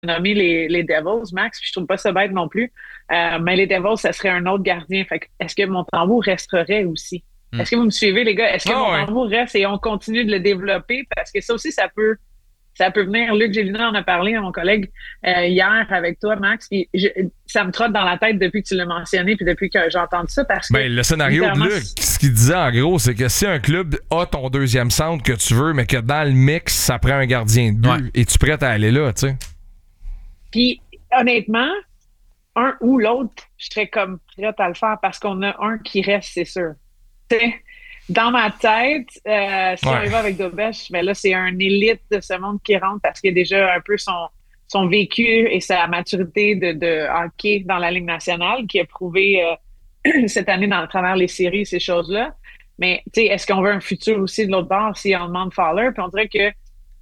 nommé les Devils, Max, puis je trouve pas ça bête non plus. Mais les Devils, ça serait un autre gardien. Fait que, est-ce que Montembeault resterait aussi? Hmm. Est-ce que vous me suivez, les gars? Est-ce que Ah ouais. Montembeault reste et on continue de le développer? Parce que ça aussi, ça peut venir. Luc Gélina en a parlé à mon collègue hier avec toi, Max. Puis ça me trotte dans la tête depuis que tu l'as mentionné puis depuis que j'ai entendu ça parce que Ben, le scénario de littéralement, Luc, ce qu'il disait en gros, c'est que si un club a ton deuxième centre que tu veux, mais que dans le mix, ça prend un gardien de but, Ouais. es-tu prêt à aller là, tu sais? Puis honnêtement, un ou l'autre, je serais comme prête à le faire parce qu'on a un qui reste, c'est sûr. Tu sais, dans ma tête, si on Ouais. y va avec Dobesch, mais là, c'est un élite de ce monde qui rentre parce qu'il a déjà un peu son vécu et sa maturité de hockey dans la Ligue nationale qui a prouvé cette année dans le travers les séries, ces choses-là. Mais tu sais, est-ce qu'on veut un futur aussi de l'autre bord si on demande Fowler? Puis on dirait que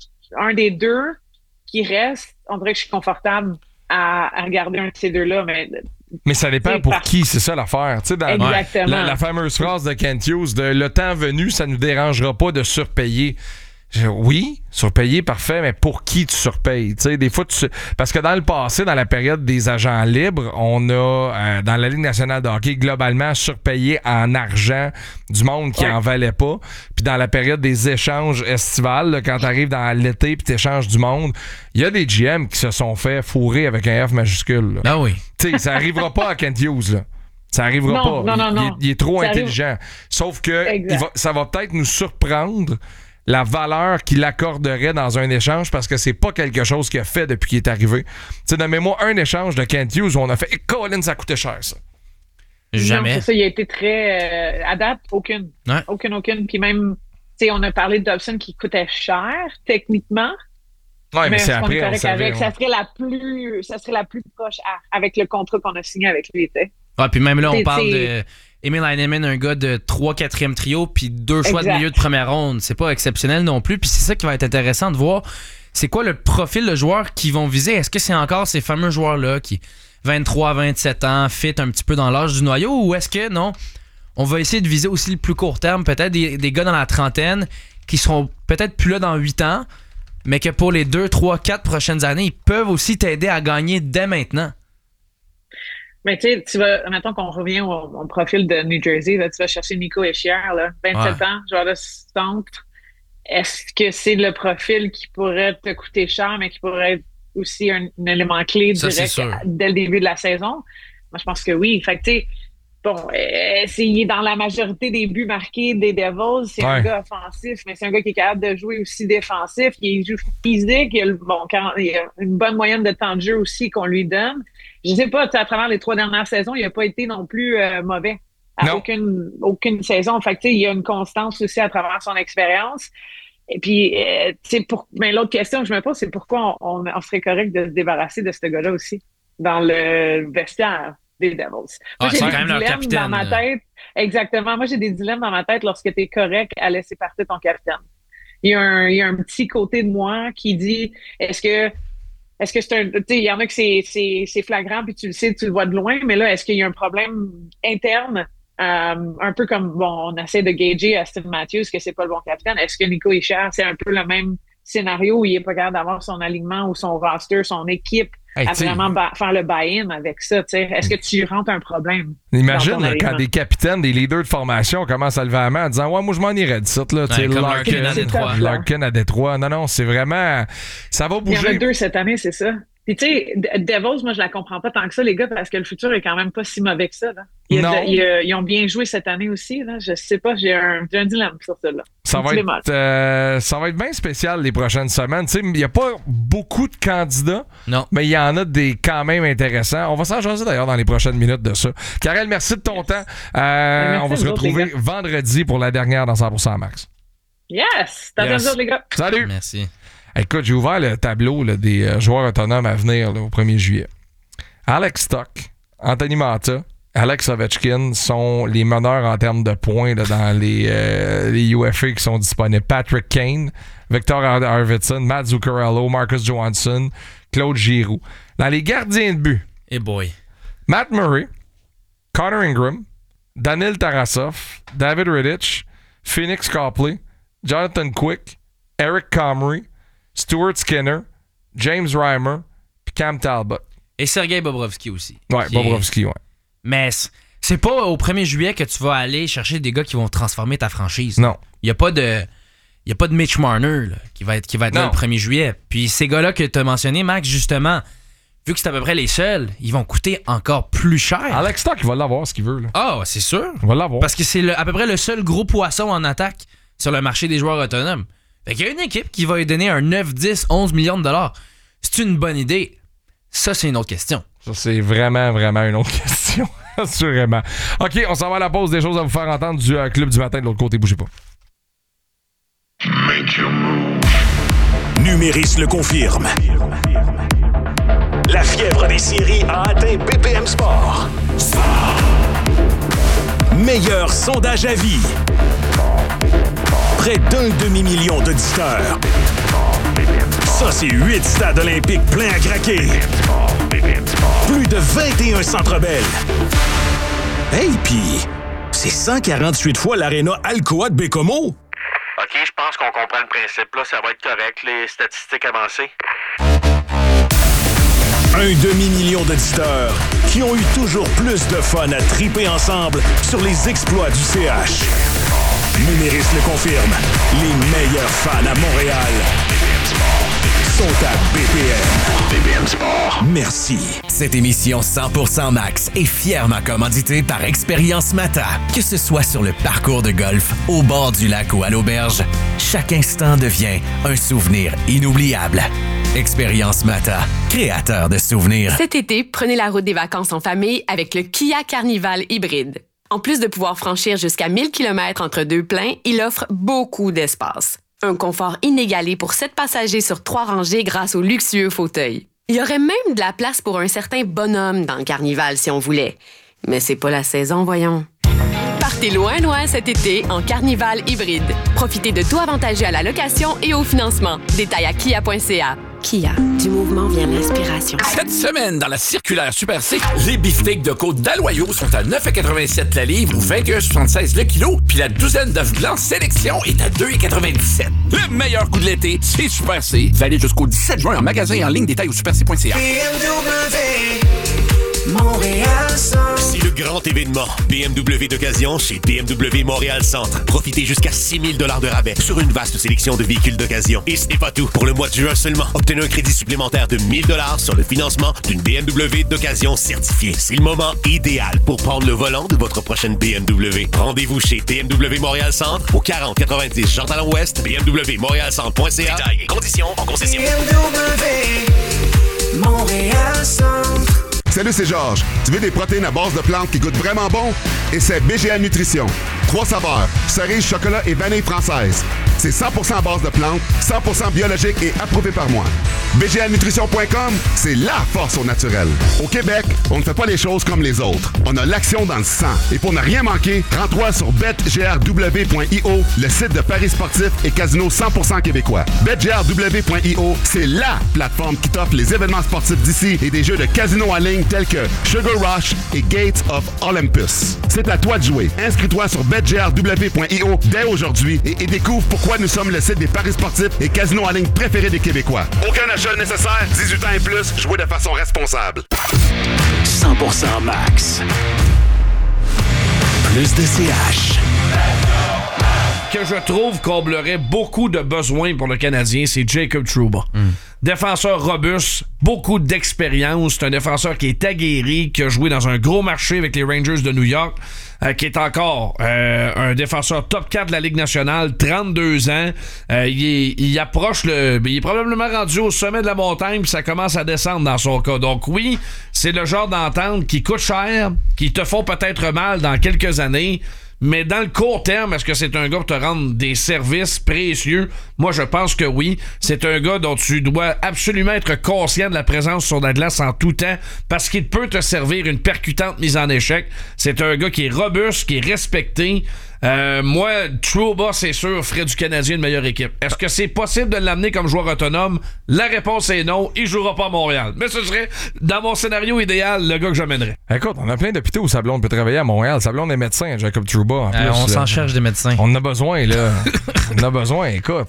un des deux qui reste, on dirait que je suis confortable à regarder un de ces deux-là, mais Mais ça dépend C'est pour par- qui, c'est ça l'affaire. Tu sais, dans exactement. la fameuse phrase de Kent Hughes de le temps venu, ça ne nous dérangera pas de surpayer. Oui, surpayer, parfait, mais pour qui tu surpayes? Tu sais, des fois, parce que dans le passé, dans la période des agents libres, on a, dans la Ligue nationale de hockey, globalement, surpayé en argent du monde qui Ouais. en valait pas. Puis dans la période des échanges estivales, là, quand tu arrives dans l'été puis tu échanges du monde, il y a des GM qui se sont fait fourrer avec un F majuscule. Là. Ah oui. Tu sais, ça arrivera pas à Kent Hughes, là. Ça arrivera Non, pas. non. Il est trop Ça arrive- intelligent. Sauf que Exact. ça va peut-être nous surprendre la valeur qu'il accorderait dans un échange parce que c'est pas quelque chose qu'il a fait depuis qu'il est arrivé. Tu sais, nommez-moi un échange de Kent Hughes où on a fait Colin, ça coûtait cher, ça. Non, Jamais. c'est ça, il a été très. À date, aucune. Ouais. Aucune. Puis même, tu sais, on a parlé de Dobson qui coûtait cher, techniquement. Ouais, mais c'est est-ce qu'on est après, on correct savait. avec? Ça serait la plus proche avec le contrat qu'on a signé avec lui, tu sais. Ouais, puis même là, on C'est- parle c'est- de Emil Heinemann, un gars de 3-4e trio, puis 2 choix de Exact. milieu de première ronde. C'est pas exceptionnel non plus. Puis c'est ça qui va être intéressant de voir. C'est quoi le profil de joueurs qu'ils vont viser? Est-ce que c'est encore ces fameux joueurs-là qui, 23, 27 ans, fit un petit peu dans l'âge du noyau? Ou est-ce que, non, on va essayer de viser aussi le plus court terme, peut-être des gars dans la trentaine qui seront peut-être plus là dans 8 ans, mais que pour les 2, 3, 4 prochaines années, ils peuvent aussi t'aider à gagner dès maintenant. Mais tu vas, mettons qu'on revient au profil de New Jersey, là, tu vas chercher Nico Hischier, là, 27 ans, joueur de centre. Est-ce que c'est le profil qui pourrait te coûter cher, mais qui pourrait être aussi un élément clé Ça, c'est direct sûr. dès le début de la saison? Moi, je pense que oui. Fait que, tu sais, bon, il est dans la majorité des buts marqués des Devils. C'est un Ouais. gars offensif, mais c'est un gars qui est capable de jouer aussi défensif. Il joue physique. Il a une bonne moyenne de temps de jeu aussi qu'on lui donne. Je sais pas, tu sais, à travers les 3 dernières saisons, il n'a pas été non plus mauvais à Non. aucune saison. Fait que, tu sais, il y a une constance aussi à travers son expérience. Et puis, mais l'autre question que je me pose, c'est pourquoi on serait correct de se débarrasser de ce gars-là aussi dans le vestiaire des Devils. Moi, Ah, j'ai c'est des quand même leur dilemmes capitaine, dans ma là. tête. Exactement. Moi, j'ai des dilemmes dans ma tête lorsque tu es correct à laisser partir ton capitaine. Il y a un petit côté de moi qui dit, est-ce que c'est un, tu sais, il y en a que c'est flagrant puis tu le sais, tu le vois de loin, mais là, est-ce qu'il y a un problème interne? Un peu comme, bon, on essaie de gager Aston Matthews que c'est pas le bon capitaine. Est-ce que Nico Hischier, c'est un peu le même scénario où il est pas capable d'avoir son alignement ou son roster, son équipe Hey, à tu sais, vraiment faire le buy-in avec ça, tu sais? Est-ce que tu rentres un problème? Imagine dans ton là, quand alignement? des capitaines, des leaders de formation commencent à lever la main en disant ouais, moi je m'en irais de ça. Là, tu sais, comme Larkin à C'est Détroit. tough, là. Larkin à Détroit. Non, c'est vraiment. Ça va Il y en a bouger. 2 cette année, c'est ça. Puis tu sais, Devils, moi je la comprends pas tant que ça, les gars, parce que le futur est quand même pas si mauvais que ça. Là. Non. Ils ont bien joué cette année aussi. Là. Je sais pas, j'ai un dilemme sur ça. Là. Ça va être bien spécial les prochaines semaines. Tu sais, il n'y a pas beaucoup de candidats, Non. mais il y en a des quand même intéressants. On va s'en jaser d'ailleurs dans les prochaines minutes de ça. Karel, merci de ton temps. Merci On va à se vous autres, retrouver les gars. vendredi pour la dernière dans 100% Max. Yes! T'as Yes. raison, les gars. Salut! Merci. Écoute, j'ai ouvert le tableau là, des joueurs autonomes à venir là, au 1er juillet. Alex Stock, Anthony Manta, Alex Ovechkin sont les meneurs en termes de points là, dans les UFA qui sont disponibles. Patrick Kane, Victor Arvidsson, Matt Zuccarello, Marcus Johansson, Claude Giroux. Dans les gardiens de but, Et boy. Matt Murray, Connor Ingram, Daniil Tarasov, David Rittich, Phoenix Copley, Jonathan Quick, Eric Comrie, Stuart Skinner, James Reimer, puis Cam Talbot. Et Sergei Bobrovsky aussi. Ouais, Bobrovsky, ouais. Mais c'est pas au 1er juillet que tu vas aller chercher des gars qui vont transformer ta franchise. Non. Il n'y a pas de Mitch Marner là, qui va être là le 1er juillet. Puis ces gars-là que tu as mentionnés, Max, justement, vu que c'est à peu près les seuls, ils vont coûter encore plus cher. Alex Stock, il va l'avoir ce qu'il veut. Là. Ah, c'est sûr. Il va l'avoir. Parce que c'est à peu près le seul gros poisson en attaque sur le marché des joueurs autonomes. Fait qu'il y a une équipe qui va lui donner un 9, 10, 11 millions de dollars. C'est une bonne idée. Ça, c'est une autre question. Ça, c'est vraiment, vraiment une autre question. Assurément. OK, on s'en va à la pause. Des choses à vous faire entendre du Club du matin de l'autre côté. Bougez pas. Numéris le confirme. La fièvre des séries a atteint BPM Sport. Meilleur sondage à vie. Près d'un demi-million d'auditeurs. Ça, c'est 8 stades olympiques pleins à craquer. Plus de 21 Centre Bell. Hey, pis c'est 148 fois l'aréna Alcoa de Bécomo. OK, je pense qu'on comprend le principe. Là, ça va être correct, les statistiques avancées. Un demi-million d'auditeurs qui ont eu toujours plus de fun à triper ensemble sur les exploits du CH. Numéris le confirme. Les meilleurs fans à Montréal sont à BPM. BPM Sport. Merci. Cette émission 100% Max est fièrement commanditée par Expérience Mata. Que ce soit sur le parcours de golf, au bord du lac ou à l'auberge, chaque instant devient un souvenir inoubliable. Expérience Mata, créateur de souvenirs. Cet été, prenez la route des vacances en famille avec le Kia Carnival hybride. En plus de pouvoir franchir jusqu'à 1000 km entre deux pleins, il offre beaucoup d'espace. Un confort inégalé pour 7 passagers sur 3 rangées grâce aux luxueux fauteuils. Il y aurait même de la place pour un certain bonhomme dans le Carnival si on voulait. Mais c'est pas la saison, voyons. Partez loin cet été en Carnival hybride. Profitez de tout avantageux à la location et au financement. Détails à kia.ca. Kia, du mouvement vient l'inspiration. Cette semaine, dans la circulaire Super C, les beefsteaks de côte d'Aloyau sont à 9,87 la livre ou 21,76 le kilo, puis la douzaine d'œufs blancs sélection est à 2,97. Le meilleur coup de l'été, c'est Super C. Valide jusqu'au 17 juin en magasin et en ligne, détails au superc.ca. C'est le grand événement BMW d'occasion chez BMW Montréal Centre. Profitez jusqu'à 6 000 $ de rabais sur une vaste sélection de véhicules d'occasion. Et ce n'est pas tout. Pour le mois de juin seulement, obtenez un crédit supplémentaire de 1 000 $ sur le financement d'une BMW d'occasion certifiée. C'est le moment idéal pour prendre le volant de votre prochaine BMW. Rendez-vous chez BMW Montréal Centre au 4090 Jean-Talon-Ouest, bmwmontrealcentre.ca. Détails et conditions en concession. BMW Montréal Centre. Salut, c'est Georges. Tu veux des protéines à base de plantes qui goûtent vraiment bon? Et c'est BGA Nutrition. 3 saveurs, cerise, chocolat et vanille française. C'est 100% à base de plantes, 100% biologique et approuvé par moi. BGAnutrition.com, c'est la force au naturel. Au Québec, on ne fait pas les choses comme les autres. On a l'action dans le sang. Et pour ne rien manquer, rends-toi sur betgrw.io, le site de paris sportifs et casino 100% québécois. betgrw.io, c'est la plateforme qui t'offre les événements sportifs d'ici et des jeux de casino en ligne tels que Sugar Rush et Gates of Olympus. C'est à toi de jouer. Inscris-toi sur betgrw.io dès aujourd'hui et découvre pourquoi nous sommes le site des paris sportifs et casinos en ligne préférés des Québécois. Aucun achat nécessaire, 18 ans et plus, jouez de façon responsable. 100% Max. Plus de CH. Que je trouve comblerait beaucoup de besoins pour le Canadien, c'est Jacob Trouba. Défenseur robuste, beaucoup d'expérience. C'est un défenseur qui est aguerri, qui a joué dans un gros marché avec les Rangers de New York, qui est encore un défenseur top 4 de la Ligue nationale, 32 ans. Il approche il est probablement rendu au sommet de la montagne, puis ça commence à descendre dans son cas. Donc oui, c'est le genre d'entente qui coûte cher, qui te font peut-être mal dans quelques années. Mais dans le court terme, est-ce que c'est un gars pour te rendre des services précieux? Moi, je pense que oui. C'est un gars dont tu dois absolument être conscient de la présence sur la glace en tout temps parce qu'il peut te servir une percutante mise en échec. C'est un gars qui est robuste, qui est respecté. Moi, Trouba, c'est sûr, ferait du Canadien une meilleure équipe. Est-ce que c'est possible de l'amener comme joueur autonome? La réponse est non. Il jouera pas à Montréal. Mais ce serait, dans mon scénario idéal, le gars que j'amènerais. Écoute, on a plein d'hôpitaux où Sablon peut travailler à Montréal. Sablon est médecin, Jacob Trouba. En plus, on s'en cherche des médecins. On en a besoin, là. On en a besoin, écoute.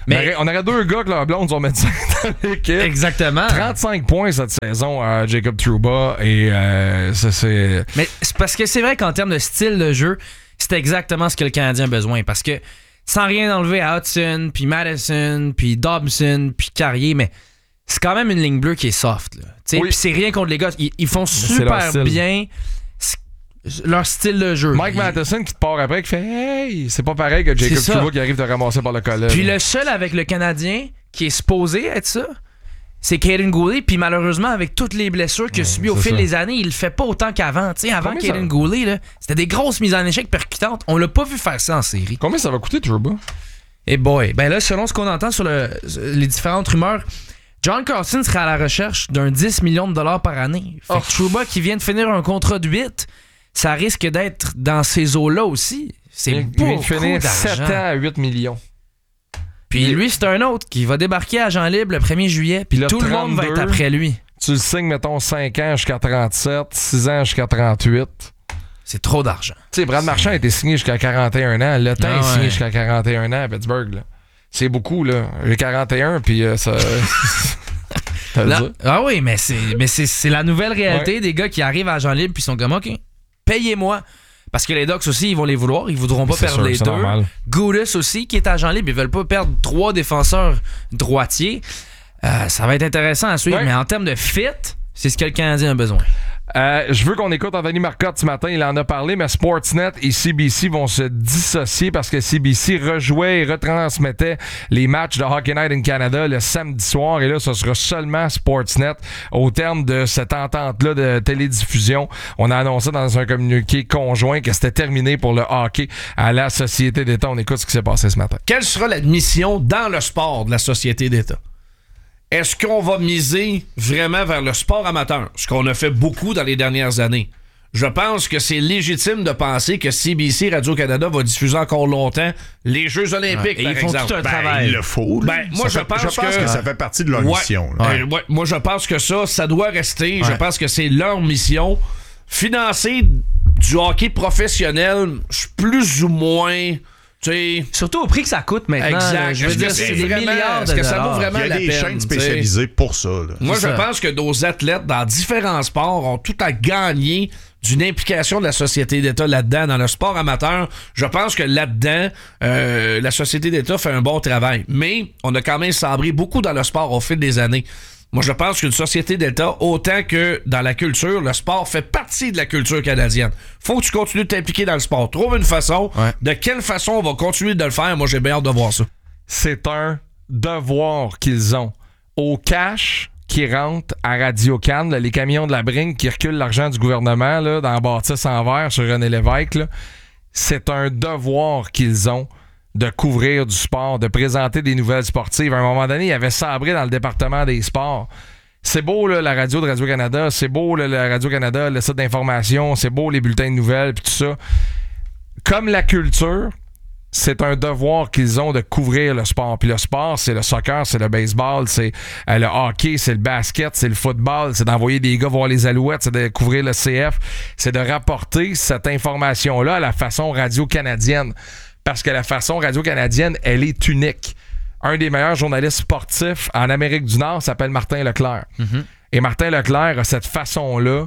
Mais on aurait 2 gars que leurs blondes sont médecins dans l'équipe. Exactement. 35 points cette saison à Jacob Trouba et c'est... Mais c'est parce que c'est vrai qu'en termes de style de jeu, c'est exactement ce que le Canadien a besoin. Parce que sans rien enlever à Hudson, puis Madison, puis Dobson, puis Carrier, mais c'est quand même une ligne bleue qui est soft. Oui. Puis c'est rien contre les gars. Ils font super bien leur style de jeu. Mike Matheson qui te part après, qui fait « Hey! » C'est pas pareil que Jacob Trouba qui arrive te ramasser par le collet. Puis le seul avec le Canadien qui est supposé être ça, c'est Kaden Goulet. Puis malheureusement, avec toutes les blessures qu'il a subies au fil des années, il le fait pas autant qu'avant. T'sais, avant Kaden Goulet, là, c'était des grosses mises en échec percutantes. On l'a pas vu faire ça en série. Combien ça va coûter, Trouba? Eh boy. Ben là, selon ce qu'on entend sur les différentes rumeurs, John Carlson serait à la recherche d'un 10 millions de dollars par année. Fait que Trouba qui vient de finir un contrat de 8, ça risque d'être dans ces eaux-là aussi. C'est beaucoup d'argent. Il vient de finir 7 ans à 8 millions. Puis lui, c'est un autre qui va débarquer à Jean Libre le 1er juillet. Puis tout le monde va être après lui. Tu le signes, mettons, 5 ans jusqu'à 37, 6 ans jusqu'à 38. C'est trop d'argent. Tu sais, Brad Marchand a été signé jusqu'à 41 ans. Le temps est signé jusqu'à 41 ans à Pittsburgh. Là. C'est beaucoup, là. J'ai 41, puis ça... Ah oui, mais c'est la nouvelle réalité des gars qui arrivent à Jean Libre puis sont comme, OK, payez-moi. Parce que les Ducks aussi, ils vont les vouloir. Ils voudront pas perdre les deux. Goudas aussi, qui est à Jean Libre, ils veulent pas perdre 3 défenseurs droitiers. Ça va être intéressant à suivre. Mais en termes de fit, c'est ce que le Canadien a besoin. Je veux qu'on écoute Anthony Marcotte ce matin. Il en a parlé, mais Sportsnet et CBC vont se dissocier parce que CBC rejouait et retransmettait les matchs de Hockey Night in Canada le samedi soir. Et là, ce sera seulement Sportsnet au terme de cette entente-là de télédiffusion. On a annoncé dans un communiqué conjoint que c'était terminé pour le hockey à la Société d'État. On écoute ce qui s'est passé ce matin. Quelle sera la mission dans le sport de la Société d'État? Est-ce qu'on va miser vraiment vers le sport amateur? Ce qu'on a fait beaucoup dans les dernières années. Je pense que c'est légitime de penser que CBC Radio-Canada va diffuser encore longtemps les Jeux olympiques, par exemple. Tout un travail. Il le faut. Moi, je pense que ça fait partie de leur mission. Moi, je pense que ça doit rester. Je pense que c'est leur mission. Financer du hockey professionnel, je suis plus ou moins... T'sais, surtout au prix que ça coûte maintenant. Exact. Je veux dire, c'est des milliards de dollars. Ça vaut vraiment la peine? Il y a des chaînes spécialisées pour ça. Là. Moi, je pense que nos athlètes dans différents sports ont tout à gagner d'une implication de la Société d'État là-dedans, dans le sport amateur. Je pense que là-dedans, la Société d'État fait un bon travail. Mais on a quand même sabré beaucoup dans le sport au fil des années. Moi, je pense qu'une société d'État, autant que dans la culture, le sport fait partie de la culture canadienne. Faut que tu continues de t'impliquer dans le sport. Trouve une façon. Ouais. De quelle façon on va continuer de le faire? Moi, j'ai bien hâte de voir ça. C'est un devoir qu'ils ont. Au cash qui rentre à Radio-Can, là, les camions de la Bringue qui reculent l'argent du gouvernement là, dans la bâtisse en verre sur René Lévesque, là, c'est un devoir qu'ils ont de couvrir du sport, de présenter des nouvelles sportives. À un moment donné, il y avait sabré dans le département des sports. C'est beau là, la radio de Radio-Canada, c'est beau là, la Radio-Canada, le site d'information, c'est beau les bulletins de nouvelles puis tout ça. Comme la culture, c'est un devoir qu'ils ont de couvrir le sport. Puis le sport, c'est le soccer, c'est le baseball, c'est le hockey, c'est le basket, c'est le football, c'est d'envoyer des gars voir les Alouettes, c'est de couvrir le CF, c'est de rapporter cette information-là à la façon radio-canadienne. Parce que la façon radio-canadienne, elle est unique. Un des meilleurs journalistes sportifs en Amérique du Nord s'appelle Martin Leclerc. Mm-hmm. Et Martin Leclerc a cette façon-là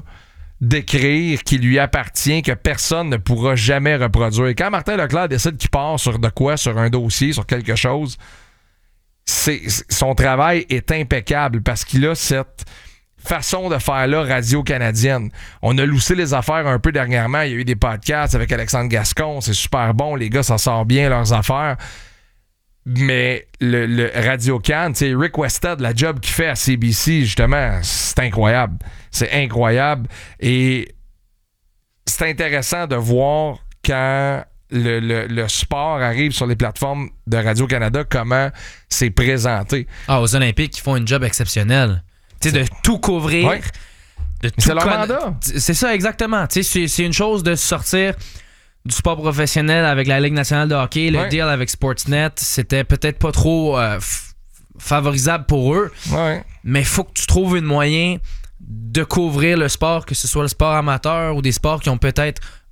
d'écrire qui lui appartient, que personne ne pourra jamais reproduire. Et quand Martin Leclerc décide qu'il part sur de quoi, sur un dossier, sur quelque chose, son travail est impeccable parce qu'il a cette façon de faire là radio-canadienne. On a loussé les affaires un peu dernièrement. Il y a eu des podcasts avec Alexandre Gascon. C'est super bon. Les gars, ça sort bien leurs affaires. Mais le Radio-Can, tu sais, Rick Westhead, la job qu'il fait à CBC, justement, c'est incroyable. C'est incroyable. Et c'est intéressant de voir quand le sport arrive sur les plateformes de Radio-Canada, comment c'est présenté. Aux Olympiques, ils font une job exceptionnelle. Tu sais, de tout couvrir. Ouais. C'est leur mandat. C'est ça, exactement. Tu sais, c'est une chose de sortir du sport professionnel avec la Ligue nationale de hockey. Le deal avec Sportsnet, c'était peut-être pas trop favorisable pour eux. Ouais. Mais il faut que tu trouves un moyen de couvrir le sport, que ce soit le sport amateur ou des sports qui ont peut-être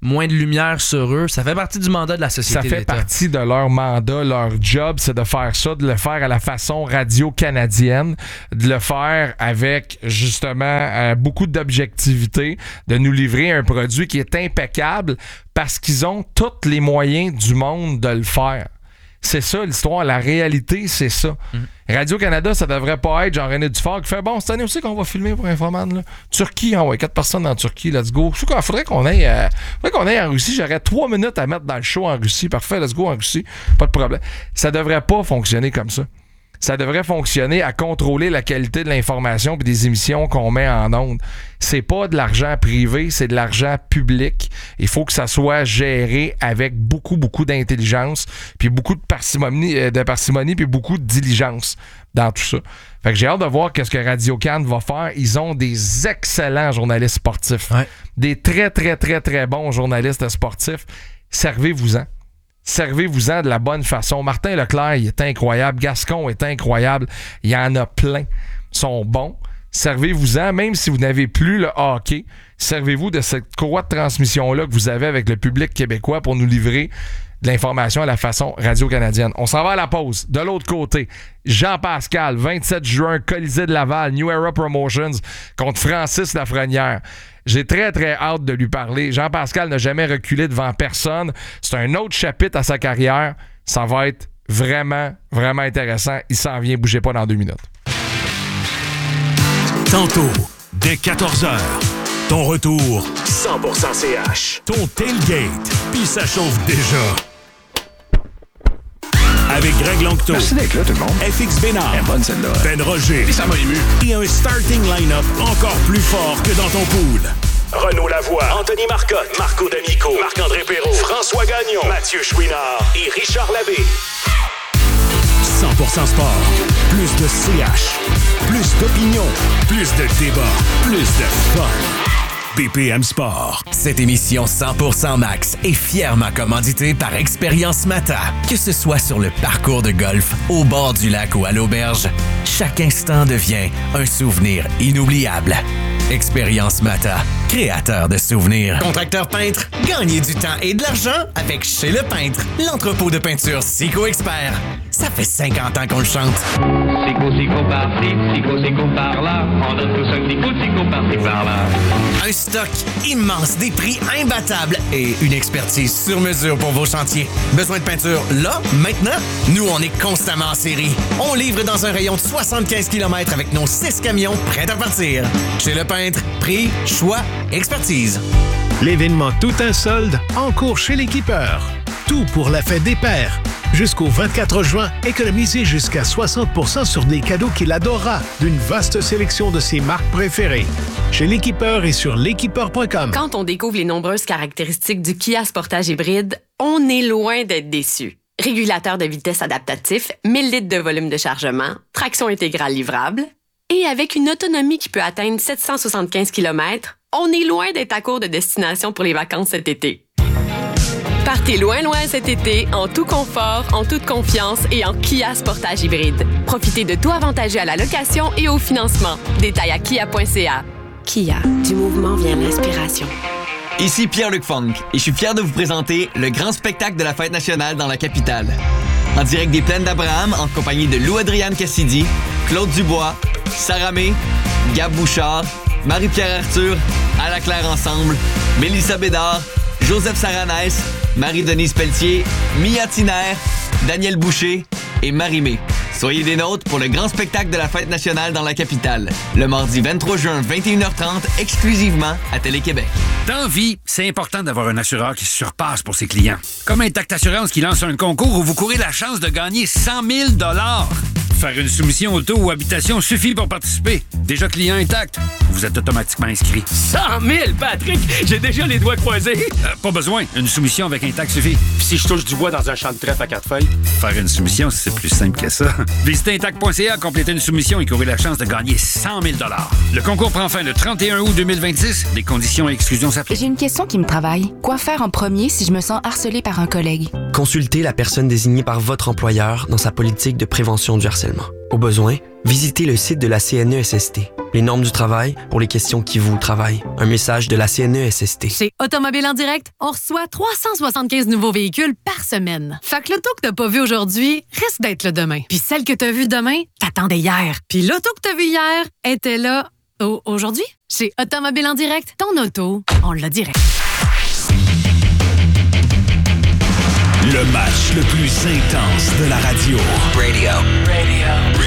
moins de lumière sur eux. Ça fait partie du mandat de la société. Ça fait partie de leur mandat, leur job, c'est de faire ça, de le faire à la façon radio-canadienne, de le faire avec justement beaucoup d'objectivité, de nous livrer un produit qui est impeccable parce qu'ils ont tous les moyens du monde de le faire. C'est ça l'histoire, la réalité, c'est ça. Radio-Canada, ça devrait pas être Jean-René Dufort qui fait bon, cette année aussi qu'on va filmer pour Infoman. Là. Turquie, 4 personnes en Turquie, let's go. Il faudrait qu'on aille en Russie. J'aurais 3 minutes à mettre dans le show en Russie. Parfait, let's go en Russie. Pas de problème. Ça devrait pas fonctionner comme ça. Ça devrait fonctionner à contrôler la qualité de l'information et des émissions qu'on met en ondes. C'est pas de l'argent privé, c'est de l'argent public. Il faut que ça soit géré avec beaucoup, beaucoup d'intelligence, puis beaucoup de parcimonie, puis beaucoup de diligence dans tout ça. Fait que j'ai hâte de voir qu'est-ce que Radio-Can va faire. Ils ont des excellents journalistes sportifs. Ouais. Des très, très, très, très bons journalistes sportifs. Servez-vous-en. Servez-vous-en de la bonne façon. Martin Leclerc, il est incroyable. Gascon est incroyable. Il y en a plein. Ils sont bons. Servez-vous-en, même si vous n'avez plus le hockey. Servez-vous de cette courroie de transmission-là que vous avez avec le public québécois pour nous livrer de l'information à la façon radio-canadienne. On s'en va à la pause. De l'autre côté, Jean-Pascal, 27 juin, Colisée de Laval, New Era Promotions contre Francis Lafrenière. J'ai très, très hâte de lui parler. Jean-Pascal n'a jamais reculé devant personne. C'est un autre chapitre à sa carrière. Ça va être vraiment, vraiment intéressant. Il s'en vient. Bougez pas dans 2 minutes. Tantôt, dès 14h, ton retour 100% CH. Ton tailgate, puis ça chauffe déjà. Avec Greg Longto. Merci d'être là, tout le monde. FX Bénard. Bonne celle-là. Ben Roger. Et ça m'a ému. Et un starting line-up encore plus fort que dans ton pool. Renaud Lavoie, Anthony Marcotte, Marco D'Amico, Marc-André Perrault, François Gagnon, Mathieu Chouinard et Richard Labbé. 100% sport. Plus de CH. Plus d'opinion. Plus de débat. Plus de fun. BPM Sport. Cette émission 100% Max est fièrement commanditée par Expérience Mata. Que ce soit sur le parcours de golf, au bord du lac ou à l'auberge, chaque instant devient un souvenir inoubliable. Expérience Mata, créateur de souvenirs. Contracteur peintre, gagnez du temps et de l'argent avec Chez Le Peintre, l'entrepôt de peinture Sico Expert. Ça fait 50 ans qu'on le chante. Sico par-ci, Sico par-là. On donne tous un petit coup de Sico par-ci, par-là. Un stock immense, des prix imbattables et une expertise sur mesure pour vos chantiers. Besoin de peinture là, maintenant? Nous, on est constamment en série. On livre dans un rayon de 75 km avec nos 6 camions prêts à partir. Chez Le Peintre, prix, choix, expertise. L'événement Tout un solde en cours chez l'Équipeur. Tout pour la fête des pères. Jusqu'au 24 juin, économisez jusqu'à 60% sur des cadeaux qu'il adorera d'une vaste sélection de ses marques préférées. Chez l'Équipeur et sur l'équipeur.com. Quand on découvre les nombreuses caractéristiques du Kia Sportage hybride, on est loin d'être déçu. Régulateur de vitesse adaptatif, 1000 litres de volume de chargement, traction intégrale livrable, et avec une autonomie qui peut atteindre 775 km, on est loin d'être à court de destination pour les vacances cet été. Partez loin cet été, en tout confort, en toute confiance et en Kia Sportage hybride. Profitez de tout avantageux à la location et au financement. Détails à kia.ca. Kia, du mouvement vient l'inspiration. Ici Pierre-Luc Funk et je suis fier de vous présenter le grand spectacle de la Fête nationale dans la capitale. En direct des Plaines d'Abraham, en compagnie de Lou-Adriane Cassidy, Claude Dubois, Sarah May, Gab Bouchard, Marie-Pierre Arthur, Ala Claire Ensemble, Mélissa Bédard, Joseph Saranès, Marie-Denise Pelletier, Mia Tiner, Daniel Boucher et Marie-Mé. Soyez des nôtres pour le grand spectacle de la Fête nationale dans la capitale. Le mardi 23 juin, 21h30, exclusivement à Télé-Québec. Dans vie, c'est important d'avoir un assureur qui se surpasse pour ses clients. Comme Intact Assurance qui lance un concours où vous courez la chance de gagner 100 000 $. Faire une soumission auto ou habitation suffit pour participer. Déjà client Intact, vous êtes automatiquement inscrit. 100 000, Patrick! J'ai déjà les doigts croisés. Pas besoin. Une soumission avec Intact suffit. Puis si je touche du bois dans un champ de trèfle à 4 feuilles? Faire une soumission, c'est plus simple que ça. Visitez Intact.ca, complétez une soumission et courez la chance de gagner 100 000 $. Le concours prend fin le 31 août 2026. Les conditions et exclusions s'appliquent. J'ai une question qui me travaille. Quoi faire en premier si je me sens harcelée par un collègue? Consultez la personne désignée par votre employeur dans sa politique de prévention du harcèlement. également. Au besoin, visitez le site de la CNESST. Les normes du travail pour les questions qui vous travaillent. Un message de la CNESST. Chez Automobile en direct, on reçoit 375 nouveaux véhicules par semaine. Fait que l'auto que t'as pas vu aujourd'hui risque d'être le demain. Puis celle que t'as vue demain, t'attendais hier. Puis l'auto que t'as vue hier était là aujourd'hui. Chez Automobile en direct, ton auto, on l'a direct. Le match le plus intense de la radio. Radio.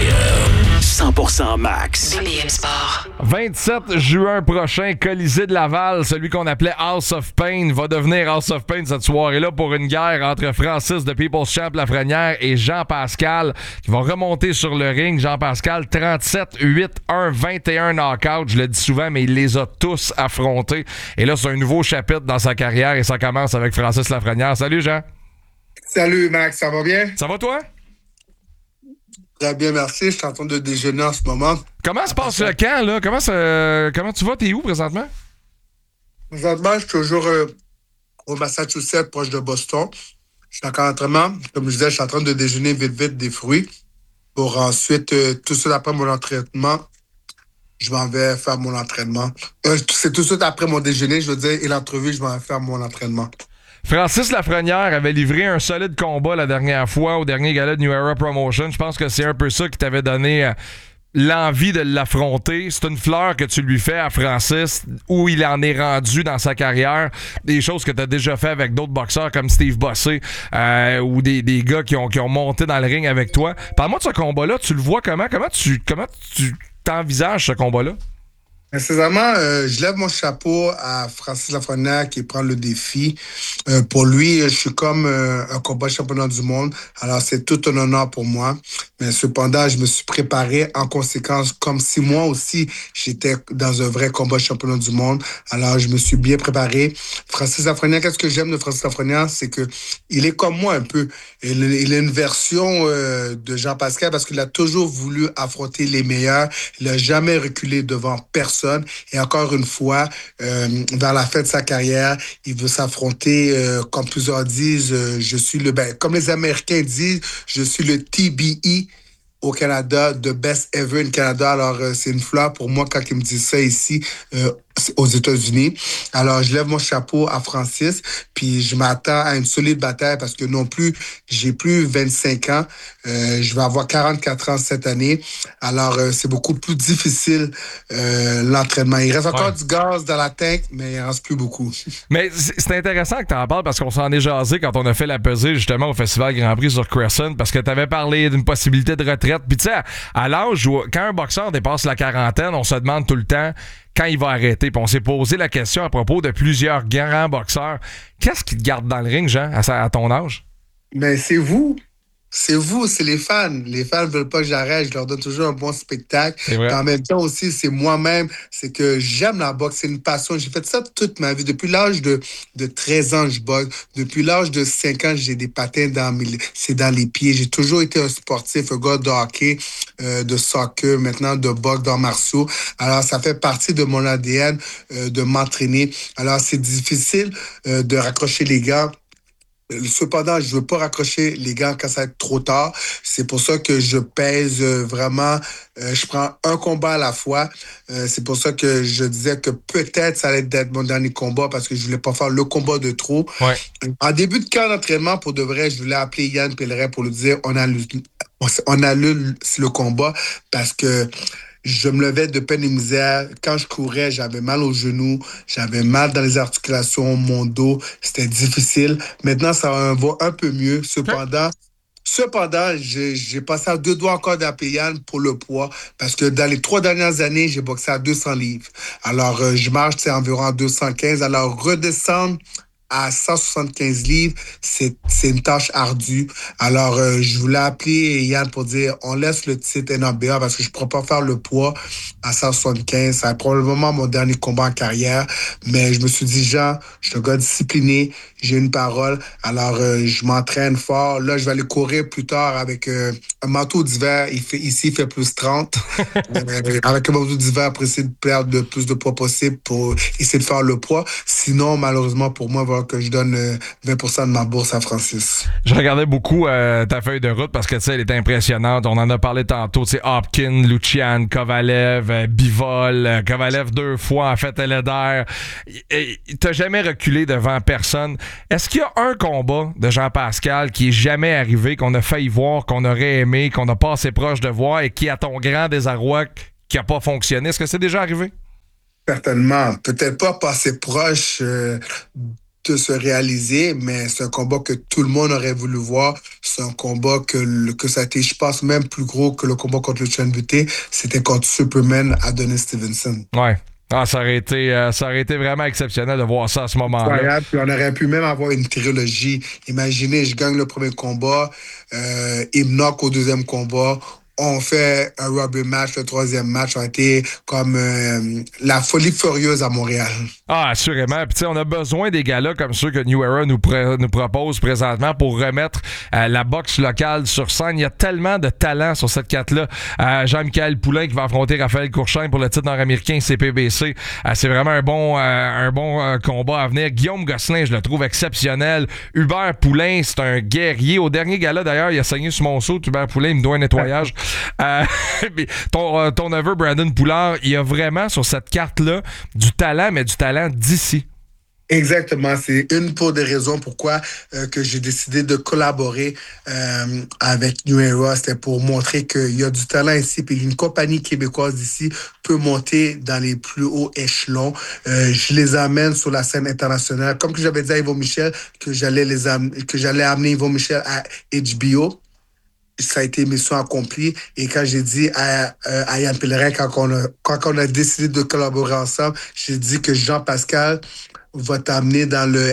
100% Max. BM Sport. 27 juin prochain, Colisée de Laval, celui qu'on appelait House of Pain, va devenir House of Pain cette soirée-là pour une guerre entre Francis de People's Champ Lafrenière et Jean-Pascal qui va remonter sur le ring. Jean-Pascal, 37-8-1, 21 knockouts, je le dis souvent, mais il les a tous affrontés. Et là, c'est un nouveau chapitre dans sa carrière et ça commence avec Francis Lafrenière. Salut Jean. Salut Max, ça va bien? Ça va toi? Très bien, merci. Je suis en train de déjeuner en ce moment. Comment se passe le camp, là? Comment tu vas? T'es où présentement? Présentement, je suis toujours au Massachusetts, proche de Boston. Je suis encore en entraînement. Comme je disais, je suis en train de déjeuner vite des fruits pour ensuite, tout de suite après mon entraînement, je m'en vais faire mon entraînement. C'est tout de suite après mon déjeuner, je veux dire, et l'entrevue, je m'en vais faire mon entraînement. Francis Lafrenière avait livré un solide combat la dernière fois au dernier gala de New Era Promotion. Je pense que c'est un peu ça qui t'avait donné l'envie de l'affronter. C'est une fleur que tu lui fais à Francis, où il en est rendu dans sa carrière. Des choses que tu as déjà fait avec d'autres boxeurs comme Steve Bossé ou des gars qui ont monté dans le ring avec toi. Parle-moi de ce combat-là. Tu le vois comment? Comment tu t'envisages ce combat-là? Sincèrement, je lève mon chapeau à Francis Lafrenière qui prend le défi. Pour lui, je suis comme un combat championnat du monde. Alors, c'est tout un honneur pour moi. Mais cependant, je me suis préparé en conséquence, comme si moi aussi, j'étais dans un vrai combat championnat du monde. Alors, je me suis bien préparé. Francis Lafrenière, qu'est-ce que j'aime de Francis Lafrenière? C'est que il est comme moi un peu. Il a une version de Jean-Pascal parce qu'il a toujours voulu affronter les meilleurs. Il n'a jamais reculé devant personne. Et encore une fois, vers la fin de sa carrière, il veut s'affronter, comme plusieurs disent, je suis comme les Américains disent, je suis le TBE au Canada, the best ever in Canada. Alors, c'est une fleur pour moi quand il me dit ça ici aux États-Unis. Alors, je lève mon chapeau à Francis, puis je m'attends à une solide bataille parce que non plus, j'ai plus 25 ans. Je vais avoir 44 ans cette année. Alors, c'est beaucoup plus difficile l'entraînement. Il reste encore du gaz dans la tank, mais il ne reste plus beaucoup. Mais c'est intéressant que tu en parles parce qu'on s'en est jasé quand on a fait la pesée justement au Festival Grand Prix sur Crescent parce que tu avais parlé d'une possibilité de retraite. Puis tu sais, à l'âge où quand un boxeur dépasse la quarantaine, on se demande tout le temps quand il va arrêter. Puis on s'est posé la question à propos de plusieurs grands boxeurs. Qu'est-ce qui te garde dans le ring, Jean, à ton âge? Mais c'est vous. C'est vous, c'est les fans. Les fans ne veulent pas que j'arrête. Je leur donne toujours un bon spectacle. En même temps aussi, c'est moi-même. C'est que j'aime la boxe. C'est une passion. J'ai fait ça toute ma vie. Depuis l'âge de 13 ans, je boxe. Depuis l'âge de 5 ans, j'ai des patins c'est dans les pieds. J'ai toujours été un sportif, un gars de hockey, de soccer, maintenant de boxe, d'arts martiaux. Alors, ça fait partie de mon ADN de m'entraîner. Alors, c'est difficile de raccrocher les gants. Cependant, je veux pas raccrocher les gants quand ça va être trop tard. C'est pour ça que je pèse vraiment. Je prends un combat à la fois. C'est pour ça que je disais que peut-être ça allait être mon dernier combat parce que je voulais pas faire le combat de trop. Ouais. En début de camp d'entraînement, pour de vrai, je voulais appeler Yann Pellerin pour lui dire on annule le combat parce que je me levais de peine et misère. Quand je courais, j'avais mal aux genoux, j'avais mal dans les articulations, mon dos. C'était difficile. Maintenant, ça va un peu mieux. Cependant, j'ai passé à 2 doigts encore d'appeler Yann pour le poids parce que dans les 3 dernières années, j'ai boxé à 200 livres. Alors, je marche environ à 215. Alors, redescendre à 175 livres, c'est une tâche ardue. Alors, je voulais appeler Yann pour dire, on laisse le titre NABA parce que je ne pourrais pas faire le poids à 175. Ça va être probablement mon dernier combat en carrière. Mais je me suis dit, Jean, je suis un gars discipliné. j'ai une parole. Alors, je m'entraîne fort. Là, je vais aller courir plus tard avec un manteau d'hiver. Ici, il fait plus 30. Avec un manteau d'hiver, pour essayer de perdre le plus de poids possible pour essayer de faire le poids. Sinon, malheureusement, pour moi, il va falloir que je donne 20% de ma bourse à Francis. Je regardais beaucoup ta feuille de route parce que, tu sais, elle est impressionnante. On en a parlé tantôt. Tu sais, Hopkins, Lucian, Kovalev, Bivol, Kovalev 2 fois, en fait, Leder. T'as jamais reculé devant personne. Est-ce qu'il y a un combat de Jean-Pascal qui est jamais arrivé, qu'on a failli voir, qu'on aurait aimé, qu'on n'a pas assez proche de voir et qui, à ton grand désarroi, qui n'a pas fonctionné? Est-ce que c'est déjà arrivé? Certainement. Peut-être pas assez proche de se réaliser, mais c'est un combat que tout le monde aurait voulu voir. C'est un combat que ça a été, je pense, même plus gros que le combat contre le Lucian Buté. C'était contre Superman Adonis Stevenson. Ouais. Ah, ça aurait été vraiment exceptionnel de voir ça à ce moment-là. Incroyable. Puis on aurait pu même avoir une trilogie. Imaginez, je gagne le premier combat, il me knock au deuxième combat. On fait un rubber match, le troisième match a été comme la folie furieuse à Montréal. Ah, assurément. Puis tu sais, on a besoin des gars-là comme ceux que New Era nous propose présentement pour remettre la boxe locale sur scène. Il y a tellement de talent sur cette carte-là. Jean-Michel Poulain qui va affronter Raphaël Courchain pour le titre nord-américain CPBC. C'est vraiment un bon combat à venir. Guillaume Gosselin, je le trouve exceptionnel. Hubert Poulain, c'est un guerrier. Au dernier gala, d'ailleurs, il a saigné sur mon saut. Hubert Poulain, il me doit un nettoyage. Ton neveu Brandon Poulard, il y a vraiment sur cette carte-là du talent, mais du talent d'ici. Exactement. C'est une pour des raisons pourquoi que j'ai décidé de collaborer avec New Era. C'était pour montrer qu'il y a du talent ici, puis une compagnie québécoise d'ici peut monter dans les plus hauts échelons. Je les amène sur la scène internationale. Comme que j'avais dit à Yvon Michel que j'allais amener Yvon Michel à HBO. Ça a été mission accomplie. Et quand j'ai dit à Yann Pellerin, quand on a décidé de collaborer ensemble, j'ai dit que Jean-Pascal va t'amener dans le